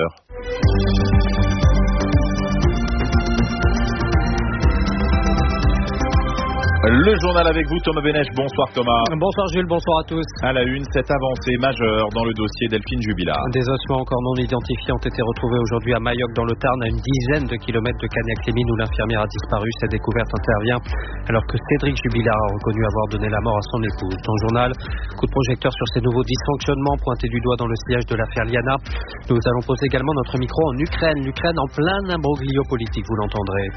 Le journal avec vous, Thomas Benech. Bonsoir Thomas. Bonsoir Jules, bonsoir à tous. À la une, cette avancée majeure dans le dossier Delphine Jubilard. Des ossements encore non identifiés ont été retrouvés aujourd'hui à Mayoc dans le Tarn, à une dizaine de kilomètres de Cagnac-les-Mines où l'infirmière a disparu. Cette découverte intervient alors que Cédric Jubilard a reconnu avoir donné la mort à son épouse. Dans le journal, coup de projecteur sur ces nouveaux dysfonctionnements pointés du doigt dans le sillage de l'affaire Liana. Nous allons poser également notre micro en Ukraine. L'Ukraine en plein imbroglio politique, vous l'entendrez.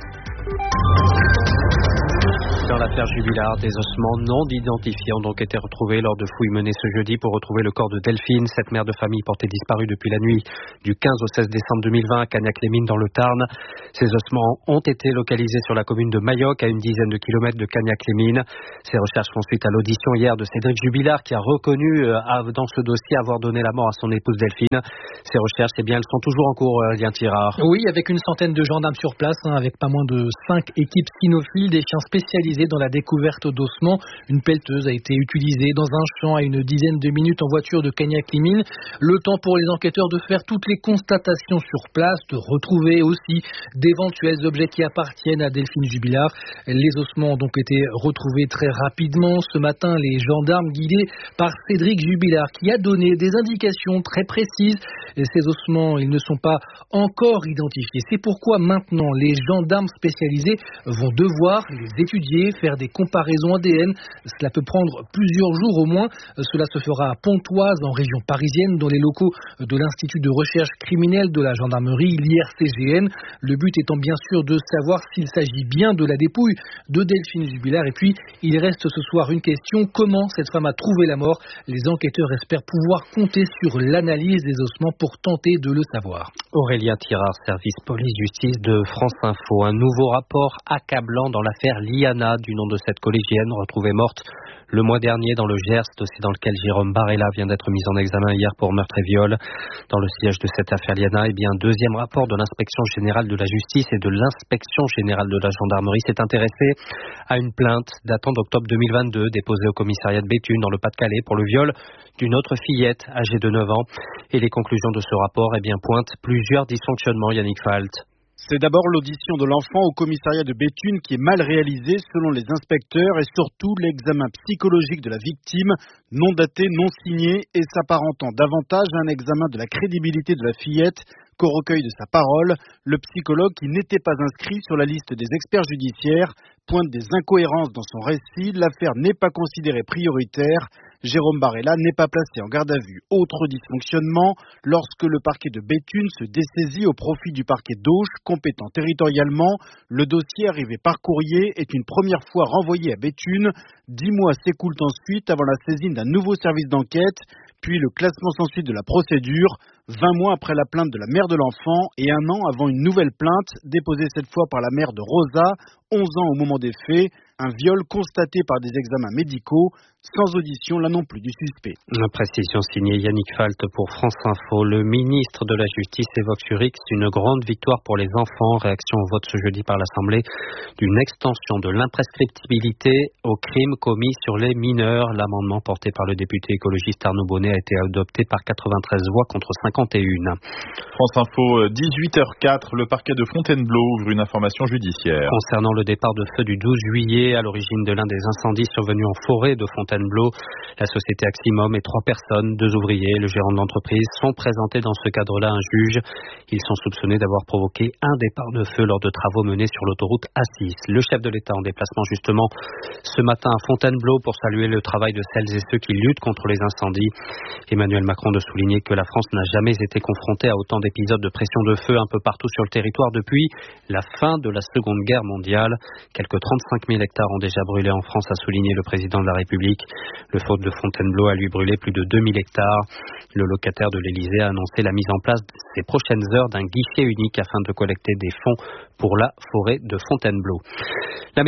Dans l'affaire Jubilard, des ossements non identifiés ont donc été retrouvés lors de fouilles menées ce jeudi pour retrouver le corps de Delphine, cette mère de famille portée disparue depuis la nuit du 15 au 16 décembre 2020 à Cagnac-les-Mines dans le Tarn. Ces ossements ont été localisés sur la commune de Mayoc, à une dizaine de kilomètres de Cagnac-les-Mines. Ces recherches font suite à l'audition hier de Cédric Jubilard qui a reconnu dans ce dossier avoir donné la mort à son épouse Delphine. Ces recherches, elles sont toujours en cours, Lien Tirard. Oui, avec une centaine de gendarmes sur place, avec pas moins de 5 équipes cynophiles, des chiens spécialisés dans la découverte d'ossements. Une pelleteuse a été utilisée dans un champ à une dizaine de minutes en voiture de Cagnac-les-Mines. Le temps pour les enquêteurs de faire toutes les constatations sur place, de retrouver aussi d'éventuels objets qui appartiennent à Delphine Jubilard. Les ossements ont donc été retrouvés très rapidement. Ce matin, les gendarmes guidés par Cédric Jubilard qui a donné des indications très précises. Ces ossements, ils ne sont pas encore identifiés. C'est pourquoi maintenant, les gendarmes spécialisés vont devoir les étudier, faire des comparaisons ADN. Cela peut prendre plusieurs jours au moins. Cela se fera à Pontoise, en région parisienne, dans les locaux de l'Institut de recherche criminelle de la gendarmerie, l'IRCGN. Le but étant bien sûr de savoir s'il s'agit bien de la dépouille de Delphine Jubilard. Et puis, il reste ce soir une question. Comment cette femme a trouvé la mort? Les enquêteurs espèrent pouvoir compter sur l'analyse des ossements pour tenter de le savoir. Aurélien Tirard, service police-justice de France Info. Un nouveau rapport accablant dans l'affaire Liana, du nom de cette collégienne retrouvée morte le mois dernier dans le Gers, dossier dans lequel Jérôme Barella vient d'être mis en examen hier pour meurtre et viol. Dans le sillage de cette affaire Liana, un deuxième rapport de l'inspection générale de la justice et de l'inspection générale de la gendarmerie s'est intéressé à une plainte datant d'octobre 2022 déposée au commissariat de Béthune dans le Pas-de-Calais pour le viol d'une autre fillette âgée de 9 ans. Et les conclusions de ce rapport pointent plusieurs dysfonctionnements, Yannick Falt. C'est d'abord l'audition de l'enfant au commissariat de Béthune qui est mal réalisée selon les inspecteurs et surtout l'examen psychologique de la victime, non daté, non signé et s'apparentant davantage à un examen de la crédibilité de la fillette qu'au recueil de sa parole. Le psychologue, qui n'était pas inscrit sur la liste des experts judiciaires, pointe des incohérences dans son récit. L'affaire n'est pas considérée prioritaire. Jérôme Barella n'est pas placé en garde à vue. Autre dysfonctionnement, lorsque le parquet de Béthune se dessaisit au profit du parquet d'Auch, compétent territorialement, le dossier arrivé par courrier est une première fois renvoyé à Béthune. 10 mois s'écoulent ensuite avant la saisine d'un nouveau service d'enquête, puis le classement sans suite de la procédure, 20 mois après la plainte de la mère de l'enfant et 1 an avant une nouvelle plainte déposée cette fois par la mère de Rosa, 11 ans au moment des faits, un viol constaté par des examens médicaux, sans audition là non plus du suspect. Une précision signée Yannick Falt pour France Info. Le ministre de la Justice évoque sur X une grande victoire pour les enfants. Réaction au vote ce jeudi par l'Assemblée d'une extension de l'imprescriptibilité aux crimes commis sur les mineurs. L'amendement porté par le député écologiste Arnaud Bonnet a été adopté par 93 voix contre 51. France Info, 18h04, le parquet de Fontainebleau ouvre une information judiciaire. Concernant le départ de feu du 12 juillet à l'origine de l'un des incendies survenus en forêt de Fontainebleau, la société Aximum et 3 personnes, 2 ouvriers, le gérant de l'entreprise, sont présentés dans ce cadre-là à un juge. Ils sont soupçonnés d'avoir provoqué un départ de feu lors de travaux menés sur l'autoroute A6. Le chef de l'État en déplacement justement ce matin à Fontainebleau pour saluer le travail de celles et ceux qui luttent contre les incendies. Emmanuel Macron de souligner que la France n'a jamais été confrontée à autant d'épisodes de pression de feu un peu partout sur le territoire depuis la fin de la Seconde Guerre mondiale. Quelques 35 000 hectares ont déjà brûlé en France, a souligné le président de la République. Le feu de Fontainebleau a lui brûlé plus de 2000 hectares. Le locataire de l'Élysée a annoncé la mise en place ces prochaines heures d'un guichet unique afin de collecter des fonds pour la forêt de Fontainebleau. La météo.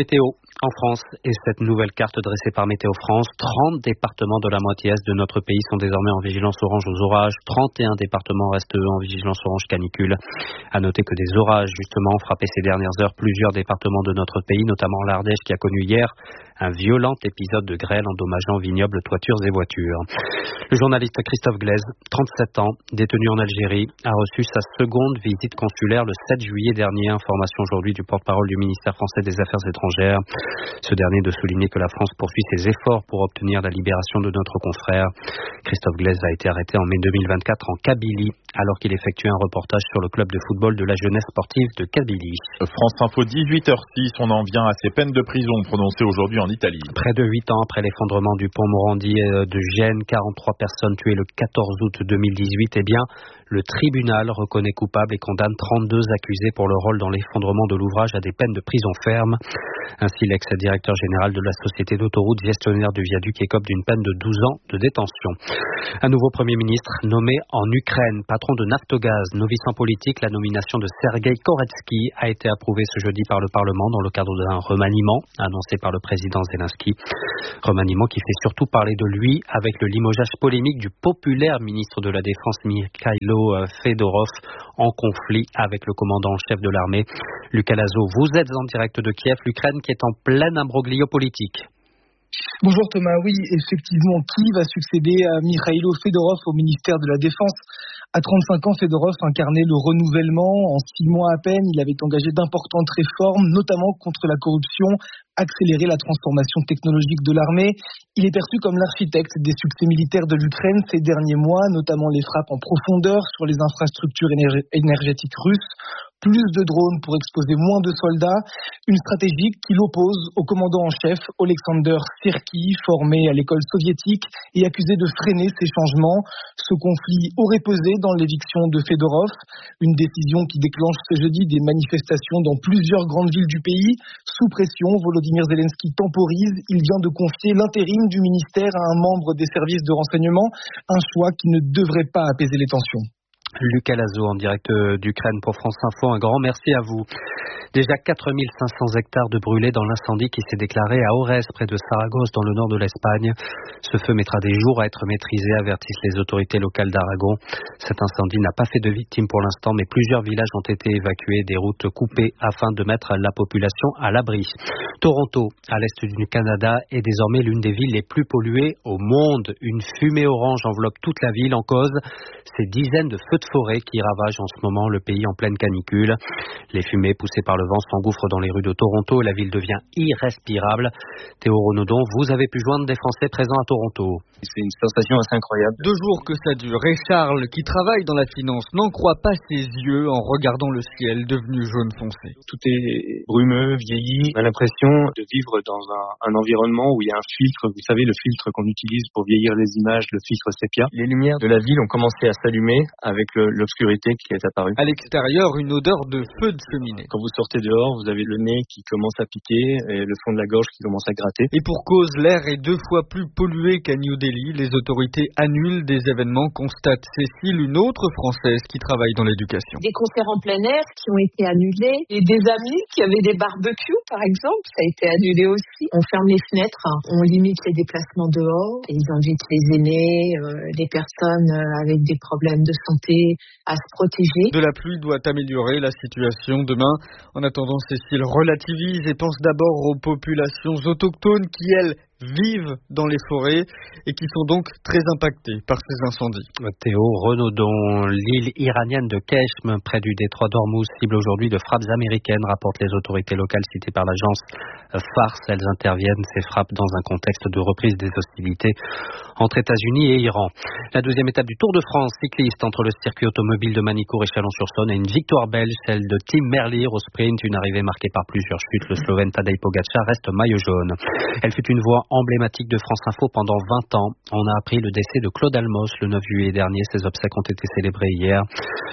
en France. Et cette nouvelle carte dressée par Météo France, 30 départements de la moitié est de notre pays sont désormais en vigilance orange aux orages. 31 départements restent eux en vigilance orange canicule. À noter que des orages justement ont frappé ces dernières heures plusieurs départements de notre pays, notamment l'Ardèche qui a connu hier un violent épisode de grêle endommageant vignobles, toitures et voitures. Le journaliste Christophe Glaise, 37 ans, détenu en Algérie, a reçu sa seconde visite consulaire le 7 juillet dernier. Information aujourd'hui du porte-parole du ministère français des Affaires étrangères. Ce dernier de souligner que la France poursuit ses efforts pour obtenir la libération de notre confrère. Christophe Glaise a été arrêté en mai 2024 en Kabylie, alors qu'il effectuait un reportage sur le club de football de la jeunesse sportive de Kabylie. France Info, 18h06, on en vient à ces peines de prison prononcées aujourd'hui en Italie. Près de 8 ans après l'effondrement du pont Morandi de Gênes, 43 personnes tuées le 14 août 2018, eh bien, le tribunal reconnaît coupable et condamne 32 accusés pour leur rôle dans l'effondrement de l'ouvrage à des peines de prison ferme. Ainsi, l'ex-directeur général de la société d'autoroute, gestionnaire du viaduc, écope d'une peine de 12 ans de détention. Un nouveau Premier ministre nommé en Ukraine, patron de Naftogaz, novice en politique, la nomination de Sergei Koretsky a été approuvée ce jeudi par le Parlement dans le cadre d'un remaniement annoncé par le président Zelensky. Remaniement qui fait surtout parler de lui avec le limogeage polémique du populaire ministre de la Défense Mikhailo Fedorov en conflit avec le commandant en chef de l'armée. Lucas Lazo, vous êtes en direct de Kiev, l'Ukraine qui est en plein imbroglio politique. Bonjour Thomas, oui, effectivement, qui va succéder à Mikhailo Fedorov au ministère de la Défense ? À 35 ans, Fedorov incarnait le renouvellement. En 6 mois à peine, il avait engagé d'importantes réformes, notamment contre la corruption, accélérer la transformation technologique de l'armée. Il est perçu comme l'architecte des succès militaires de l'Ukraine ces derniers mois, notamment les frappes en profondeur sur les infrastructures énergétiques russes, plus de drones pour exposer moins de soldats, une stratégie qui l'oppose au commandant en chef Oleksandr Syrski, formé à l'école soviétique et accusé de freiner ces changements. Ce conflit aurait pesé dans l'éviction de Fedorov, une décision qui déclenche ce jeudi des manifestations dans plusieurs grandes villes du pays. Sous pression, Volodymyr Zelensky temporise. Il vient de confier l'intérim du ministère à un membre des services de renseignement, un choix qui ne devrait pas apaiser les tensions. Lucas Lazo en direct d'Ukraine pour France Info, un grand merci à vous. Déjà 4500 hectares de brûlés dans l'incendie qui s'est déclaré à Ores, près de Saragosse, dans le nord de l'Espagne. Ce feu mettra des jours à être maîtrisé, avertissent les autorités locales d'Aragon. Cet incendie n'a pas fait de victimes pour l'instant, mais plusieurs villages ont été évacués, des routes coupées afin de mettre la population à l'abri. Toronto, à l'est du Canada, est désormais l'une des villes les plus polluées au monde. Une fumée orange enveloppe toute la ville. En cause, ces dizaines de feux de forêt qui ravagent en ce moment le pays en pleine canicule. Les fumées poussées par le vent s'engouffrent dans les rues de Toronto et la ville devient irrespirable. Théo Renaudon, vous avez pu joindre des Français présents à Toronto. C'est une sensation assez incroyable. 2 jours que ça dure et Charles, qui travaille dans la finance, n'en croit pas ses yeux en regardant le ciel devenu jaune foncé. Tout est brumeux, vieilli. On a l'impression de vivre dans un environnement où il y a un filtre. Vous savez, le filtre qu'on utilise pour vieillir les images, le filtre sépia. Les lumières de la ville ont commencé à s'allumer avec l'obscurité qui est apparue. À l'extérieur, une odeur de feu de cheminée. Quand vous sortez dehors, vous avez le nez qui commence à piquer et le fond de la gorge qui commence à gratter. Et pour cause, l'air est 2 fois plus pollué qu'à New Delhi. Les autorités annulent des événements, constate Cécile, une autre Française qui travaille dans l'éducation. Des concerts en plein air qui ont été annulés et des amis qui avaient des barbecues, par exemple, ça a été annulé aussi. On ferme les fenêtres, on limite les déplacements dehors, et ils invitent les aînés, les personnes avec des problèmes de santé à se protéger. De la pluie doit améliorer la situation demain. En attendant, Cécile relativise et pense d'abord aux populations autochtones qui, elles, vivent dans les forêts et qui sont donc très impactés par ces incendies. Théo Renaudon, l'île iranienne de Keshm, près du détroit d'Ormuz, cible aujourd'hui de frappes américaines, rapportent les autorités locales citées par l'agence Fars. Elles interviennent, ces frappes, dans un contexte de reprise des hostilités entre États-Unis et Iran. La 2e étape du Tour de France cycliste entre le circuit automobile de Manicourt et Chalon-sur-Saône et une victoire belge, celle de Tim Merlier au sprint, une arrivée marquée par plusieurs chutes. Le Slovène Tadej Pogačar reste maillot jaune. Elle fut une voix emblématique de France Info pendant 20 ans. On a appris le décès de Claude Almos le 9 juillet dernier. Ses obsèques ont été célébrées hier.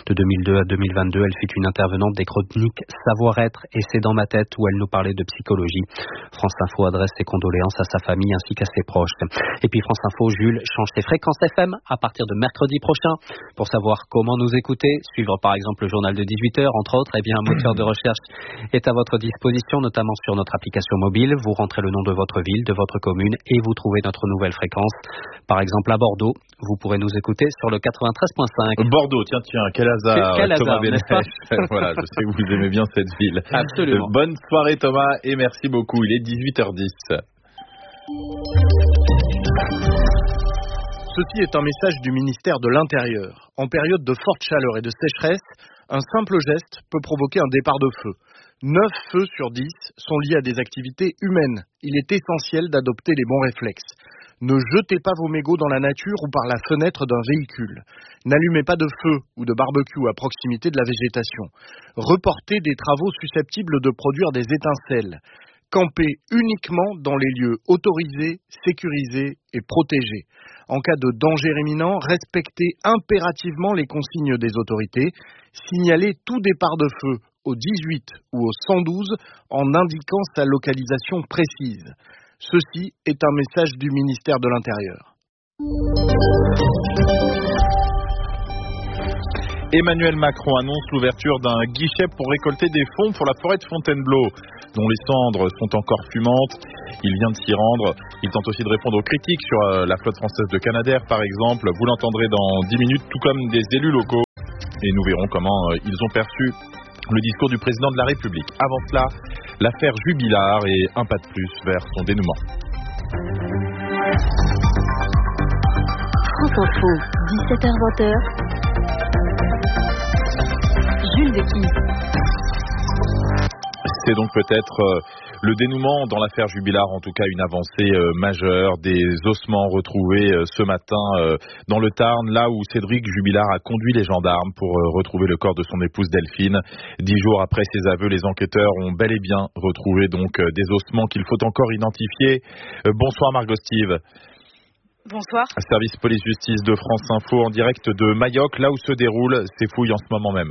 De 2002 à 2022, elle fut une intervenante des chroniques Savoir-être et C'est dans ma tête où elle nous parlait de psychologie. France Info adresse ses condoléances à sa famille ainsi qu'à ses proches. Et puis France Info, Jules change ses fréquences FM à partir de mercredi prochain. Pour savoir comment nous écouter, suivre par exemple le journal de 18h, entre autres, un moteur de recherche est à votre disposition, notamment sur notre application mobile. Vous rentrez le nom de votre ville, de votre commune et vous trouvez notre nouvelle fréquence. Par exemple à Bordeaux, vous pourrez nous écouter sur le 93.5. Bordeaux, tiens, quel hasard, Thomas Benech. Voilà, je sais que vous aimez bien cette ville. Absolument. Bonne soirée Thomas et merci beaucoup. Il est 18h10. Ceci est un message du ministère de l'Intérieur. En période de forte chaleur et de sécheresse, un simple geste peut provoquer un départ de feu. 9 feux sur 10 sont liés à des activités humaines. Il est essentiel d'adopter les bons réflexes. Ne jetez pas vos mégots dans la nature ou par la fenêtre d'un véhicule. N'allumez pas de feu ou de barbecue à proximité de la végétation. Reportez des travaux susceptibles de produire des étincelles. Campez uniquement dans les lieux autorisés, sécurisés et protégés. En cas de danger imminent, respectez impérativement les consignes des autorités. Signalez tout départ de feu au 18 ou au 112 en indiquant sa localisation précise. Ceci est un message du ministère de l'Intérieur. Emmanuel Macron annonce l'ouverture d'un guichet pour récolter des fonds pour la forêt de Fontainebleau, dont les cendres sont encore fumantes. Il vient de s'y rendre. Il tente aussi de répondre aux critiques sur la flotte française de Canadair, par exemple. Vous l'entendrez dans 10 minutes, tout comme des élus locaux. Et nous verrons comment ils ont perçu le discours du président de la République. Avant cela, l'affaire Jubilard et un pas de plus vers son dénouement. France Info, 17h-20h. Jules Dequy. C'est donc peut-être le dénouement dans l'affaire Jubilard, en tout cas une avancée majeure, des ossements retrouvés ce matin dans le Tarn, là où Cédric Jubilard a conduit les gendarmes pour retrouver le corps de son épouse Delphine. 10 jours après ses aveux, les enquêteurs ont bel et bien retrouvé donc des ossements qu'il faut encore identifier. Bonsoir Margot Steve. Bonsoir. Service police-justice de France Info en direct de Mayoc, là où se déroulent ces fouilles en ce moment même.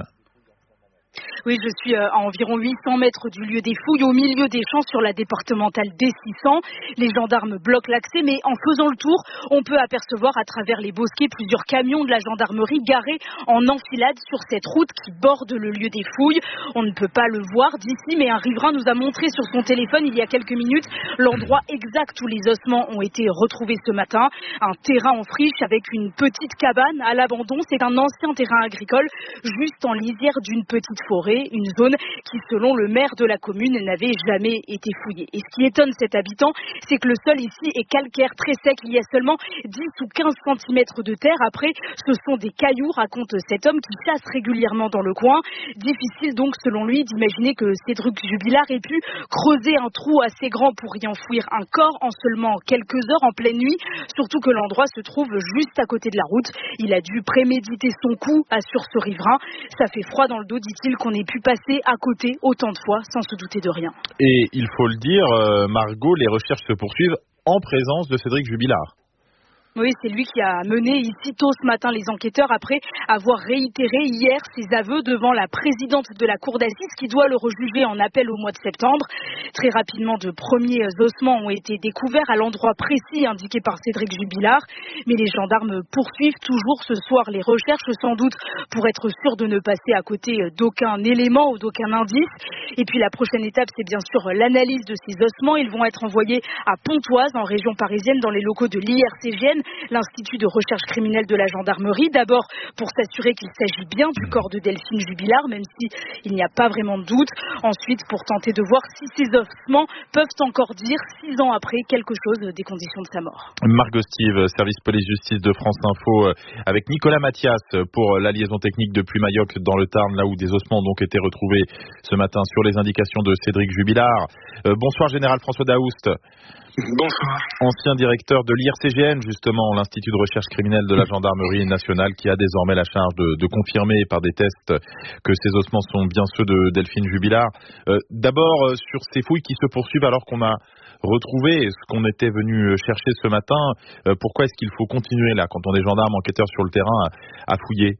Oui, je suis à environ 800 mètres du lieu des fouilles, au milieu des champs sur la départementale D600. Les gendarmes bloquent l'accès, mais en faisant le tour, on peut apercevoir à travers les bosquets plusieurs camions de la gendarmerie garés en enfilade sur cette route qui borde le lieu des fouilles. On ne peut pas le voir d'ici, mais un riverain nous a montré sur son téléphone il y a quelques minutes l'endroit exact où les ossements ont été retrouvés ce matin. Un terrain en friche avec une petite cabane à l'abandon. C'est un ancien terrain agricole juste en lisière d'une petite forêt, une zone qui, selon le maire de la commune, n'avait jamais été fouillée. Et ce qui étonne cet habitant, c'est que le sol ici est calcaire, très sec. Il y a seulement 10 ou 15 cm de terre. Après, ce sont des cailloux, raconte cet homme qui chasse régulièrement dans le coin. Difficile donc, selon lui, d'imaginer que Cédric Jubilard ait pu creuser un trou assez grand pour y enfouir un corps en seulement quelques heures, en pleine nuit. Surtout que l'endroit se trouve juste à côté de la route. Il a dû préméditer son coup, assure ce riverain. Ça fait froid dans le dos, dit-il, qu'on ait pu passer à côté autant de fois sans se douter de rien. Et il faut le dire, Margot, les recherches se poursuivent en présence de Cédric Jubilard. Oui, c'est lui qui a mené ici tôt ce matin les enquêteurs après avoir réitéré hier ses aveux devant la présidente de la cour d'assises qui doit le rejuger en appel au mois de septembre. Très rapidement, de premiers ossements ont été découverts à l'endroit précis indiqué par Cédric Jubilard. Mais les gendarmes poursuivent toujours ce soir les recherches, sans doute pour être sûr de ne passer à côté d'aucun élément ou d'aucun indice. Et puis la prochaine étape, c'est bien sûr l'analyse de ces ossements. Ils vont être envoyés à Pontoise, en région parisienne, dans les locaux de l'IRCGN, l'Institut de recherche criminelle de la gendarmerie. D'abord pour s'assurer qu'il s'agit bien du corps de Delphine Jubilard, même s'il n'y a pas vraiment de doute. Ensuite pour tenter de voir si ces ossements peuvent encore dire, 6 ans après, quelque chose des conditions de sa mort. Margot Steve, service police-justice de France Info, avec Nicolas Mathias pour la liaison technique depuis Mayoc dans le Tarn, là où des ossements ont donc été retrouvés ce matin sur les indications de Cédric Jubilard. Bonsoir Général François Daoust. Bonsoir. Ancien directeur de l'IRCGN, justement, l'Institut de recherche criminelle de la gendarmerie nationale, qui a désormais la charge de confirmer par des tests que ces ossements sont bien ceux de Delphine Jubilard. D'abord, sur ces fouilles qui se poursuivent alors qu'on a retrouvé ce qu'on était venu chercher ce matin, pourquoi est-ce qu'il faut continuer là, quand on est gendarme enquêteur sur le terrain, à fouiller ?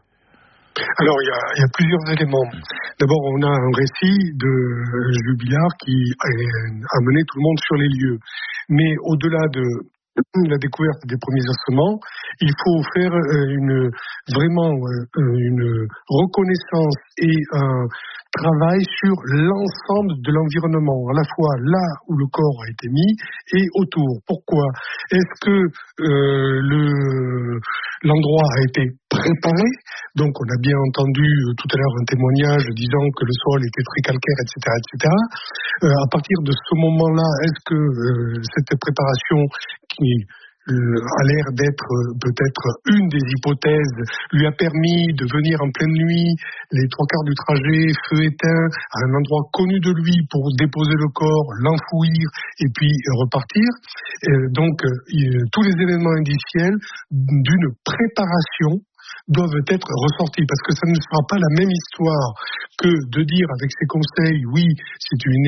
Alors, il y a plusieurs éléments. D'abord, on a un récit de Jubilard qui a mené tout le monde sur les lieux. Mais au-delà de la découverte des premiers ossements, il faut faire vraiment une reconnaissance et un travail sur l'ensemble de l'environnement, à la fois là où le corps a été mis et autour. Pourquoi ? Est-ce que l'endroit a été préparé ? Donc on a bien entendu tout à l'heure un témoignage disant que le sol était très calcaire, etc., etc. À partir de ce moment-là, est-ce que cette préparation qui a l'air d'être peut-être une des hypothèses, lui a permis de venir en pleine nuit, les 3/4 du trajet, feu éteint, à un endroit connu de lui pour déposer le corps, l'enfouir et puis repartir. Donc tous les éléments indiciels d'une préparation doivent être ressortis, parce que ça ne sera pas la même histoire que de dire avec ses conseils, oui, c'est une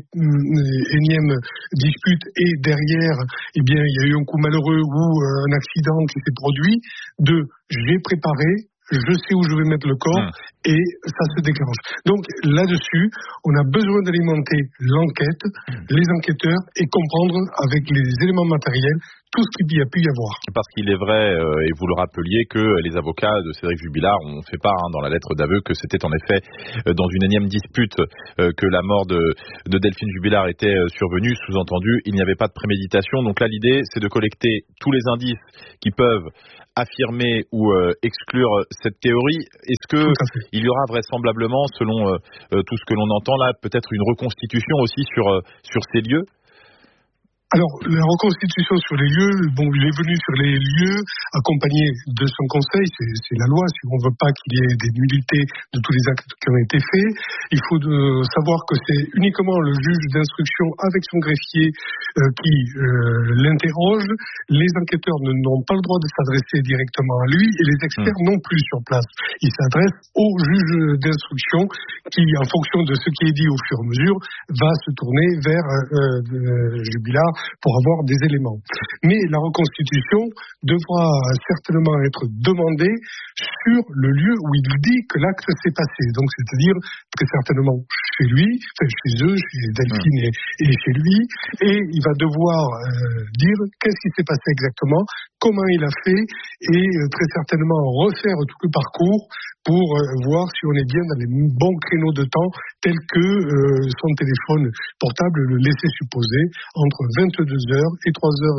énième dispute, et derrière, eh bien, il y a eu un coup malheureux ou un accident qui s'est produit, j'ai préparé, je sais où je vais mettre le corps, et ça se déclenche. Donc là-dessus, on a besoin d'alimenter l'enquête, les enquêteurs, et comprendre avec les éléments matériels tout ce qu'il y a pu y avoir. Parce qu'il est vrai, et vous le rappeliez, que les avocats de Cédric Jubilard ont fait part dans la lettre d'aveu que c'était en effet dans une énième dispute que la mort de Delphine Jubilard était survenue. Sous-entendu, il n'y avait pas de préméditation. Donc là, l'idée, c'est de collecter tous les indices qui peuvent affirmer ou exclure cette théorie. Est-ce que il y aura vraisemblablement, selon tout ce que l'on entend là, peut-être une reconstitution aussi sur ces lieux ? Alors, la reconstitution sur les lieux, il est venu sur les lieux accompagné de son conseil, c'est la loi, si on ne veut pas qu'il y ait des nullités de tous les actes qui ont été faits. Il faut savoir que c'est uniquement le juge d'instruction avec son greffier qui l'interroge. Les enquêteurs n'ont pas le droit de s'adresser directement à lui et les experts non plus sur place. Ils s'adressent au juge d'instruction qui, en fonction de ce qui est dit au fur et à mesure, va se tourner vers Jubilard pour avoir des éléments. Mais la reconstitution devra certainement être demandée sur le lieu où il dit que l'acte s'est passé. Donc, c'est-à-dire très certainement chez lui, chez eux, chez Delphine et chez lui, et il va devoir dire qu'est-ce qui s'est passé exactement, comment il a fait, et très certainement refaire tout le parcours pour voir si on est bien dans les bons créneaux de temps tels que son téléphone portable le laissait supposer entre 22h et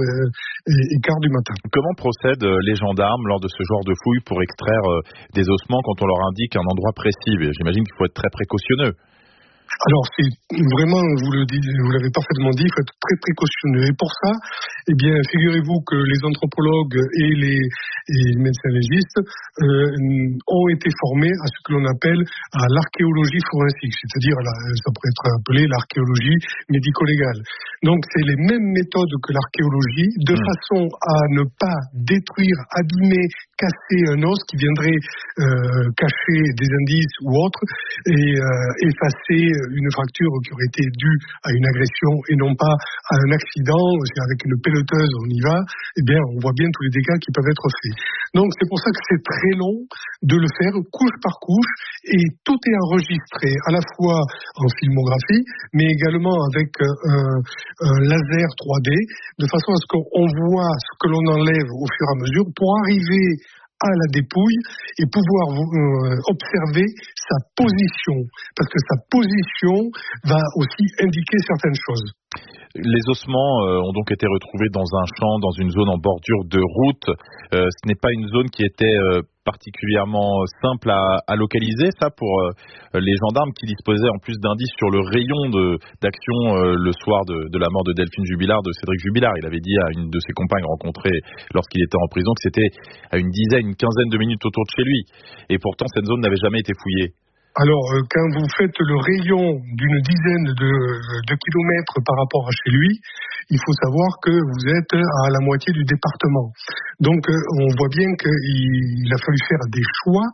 3h15 du matin. Comment procèdent les gendarmes lors de ce genre de fouilles pour extraire des ossements quand on leur indique un endroit précis ? J'imagine qu'il faut être très précautionneux. Alors, c'est vraiment, vous l'avez parfaitement dit, il faut être très précautionneux. Et pour ça, eh bien, figurez-vous que les anthropologues et les médecins légistes ont été formés à ce que l'on appelle à l'archéologie forensique, c'est-à-dire, ça pourrait être appelé l'archéologie médico-légale. Donc, c'est les mêmes méthodes que l'archéologie, de façon à ne pas détruire, abîmer, casser un os qui viendrait cacher des indices ou autres, et effacer une fracture qui aurait été due à une agression et non pas à un accident. C'est avec une pelleteuse on y va, eh bien on voit bien tous les dégâts qui peuvent être faits. Donc c'est pour ça que c'est très long de le faire couche par couche, et tout est enregistré à la fois en filmographie mais également avec un laser 3D, de façon à ce qu'on voit ce que l'on enlève au fur et à mesure pour arriver à la dépouille et pouvoir observer sa position, parce que sa position va aussi indiquer certaines choses. Les ossements ont donc été retrouvés dans un champ, dans une zone en bordure de route. Ce n'est pas une zone qui était particulièrement simple à localiser, ça, pour les gendarmes qui disposaient en plus d'indices sur le rayon d'action le soir de la mort de Delphine Jubilard, de Cédric Jubilard. Il avait dit à une de ses compagnes rencontrées lorsqu'il était en prison que c'était à une quinzaine de minutes autour de chez lui. Et pourtant, cette zone n'avait jamais été fouillée. Alors, quand vous faites le rayon d'une dizaine de kilomètres par rapport à chez lui, il faut savoir que vous êtes à la moitié du département. Donc, on voit bien qu'il a fallu faire des choix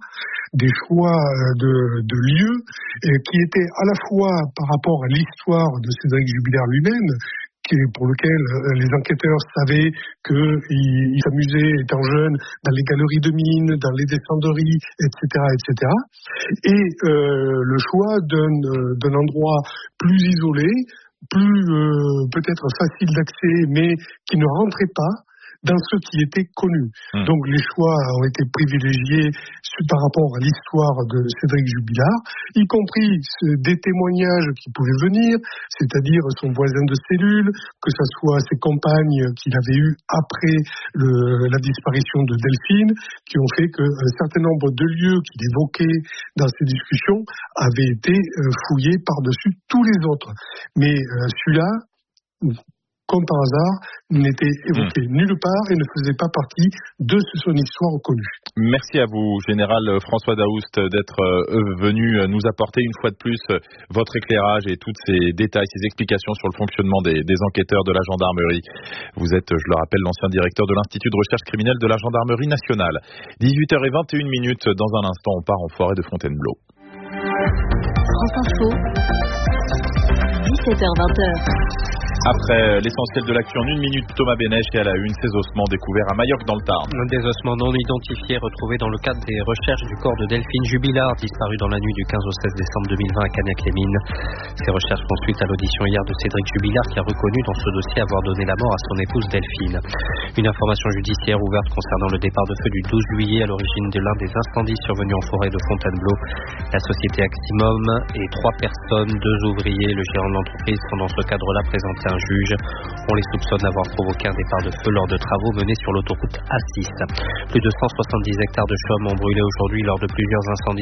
de lieux qui étaient à la fois par rapport à l'histoire de Cédric Jubilard lui-même, pour lequel les enquêteurs savaient qu'ils s'amusaient étant jeunes dans les galeries de mines, dans les descenderies, etc., etc. Et le choix d'un endroit plus isolé, plus peut-être facile d'accès, mais qui ne rentrait pas dans ce qui était connu. Donc les choix ont été privilégiés par rapport à l'histoire de Cédric Jubilard, y compris des témoignages qui pouvaient venir, c'est-à-dire son voisin de cellule, que ce soit ses compagnes qu'il avait eues après la disparition de Delphine, qui ont fait qu'un certain nombre de lieux qu'il évoquait dans ces discussions avaient été fouillés par-dessus tous les autres. Mais celui-là, comme par hasard, n'était évoqué nulle part et ne faisait pas partie de son histoire connue. Merci à vous, Général François Daoust, d'être venu nous apporter une fois de plus votre éclairage et tous ces détails, ces explications sur le fonctionnement des enquêteurs de la gendarmerie. Vous êtes, je le rappelle, l'ancien directeur de l'Institut de recherche criminelle de la gendarmerie nationale. 18h21. Dans un instant, on part en forêt de Fontainebleau. France Info, 17h-20h. Après l'essentiel de l'actu en 1 minute, Thomas Bénèche et à la une, ces ossements découverts à Majorque dans le Tarn. Des ossements non identifiés retrouvés dans le cadre des recherches du corps de Delphine Jubilard, disparu dans la nuit du 15 au 16 décembre 2020 à Cagnac-les-Mines. Ces recherches font suite à l'audition hier de Cédric Jubilard qui a reconnu dans ce dossier avoir donné la mort à son épouse Delphine. Une information judiciaire ouverte concernant le départ de feu du 12 juillet à l'origine de l'un des incendies survenus en forêt de Fontainebleau. La société Aximum et 3 personnes, 2 ouvriers, le gérant de l'entreprise sont dans ce cadre-là présentés à un juge. On les soupçonne d'avoir provoqué un départ de feu lors de travaux menés sur l'autoroute A6. Plus de 170 hectares de chaume ont brûlé aujourd'hui lors de plusieurs incendies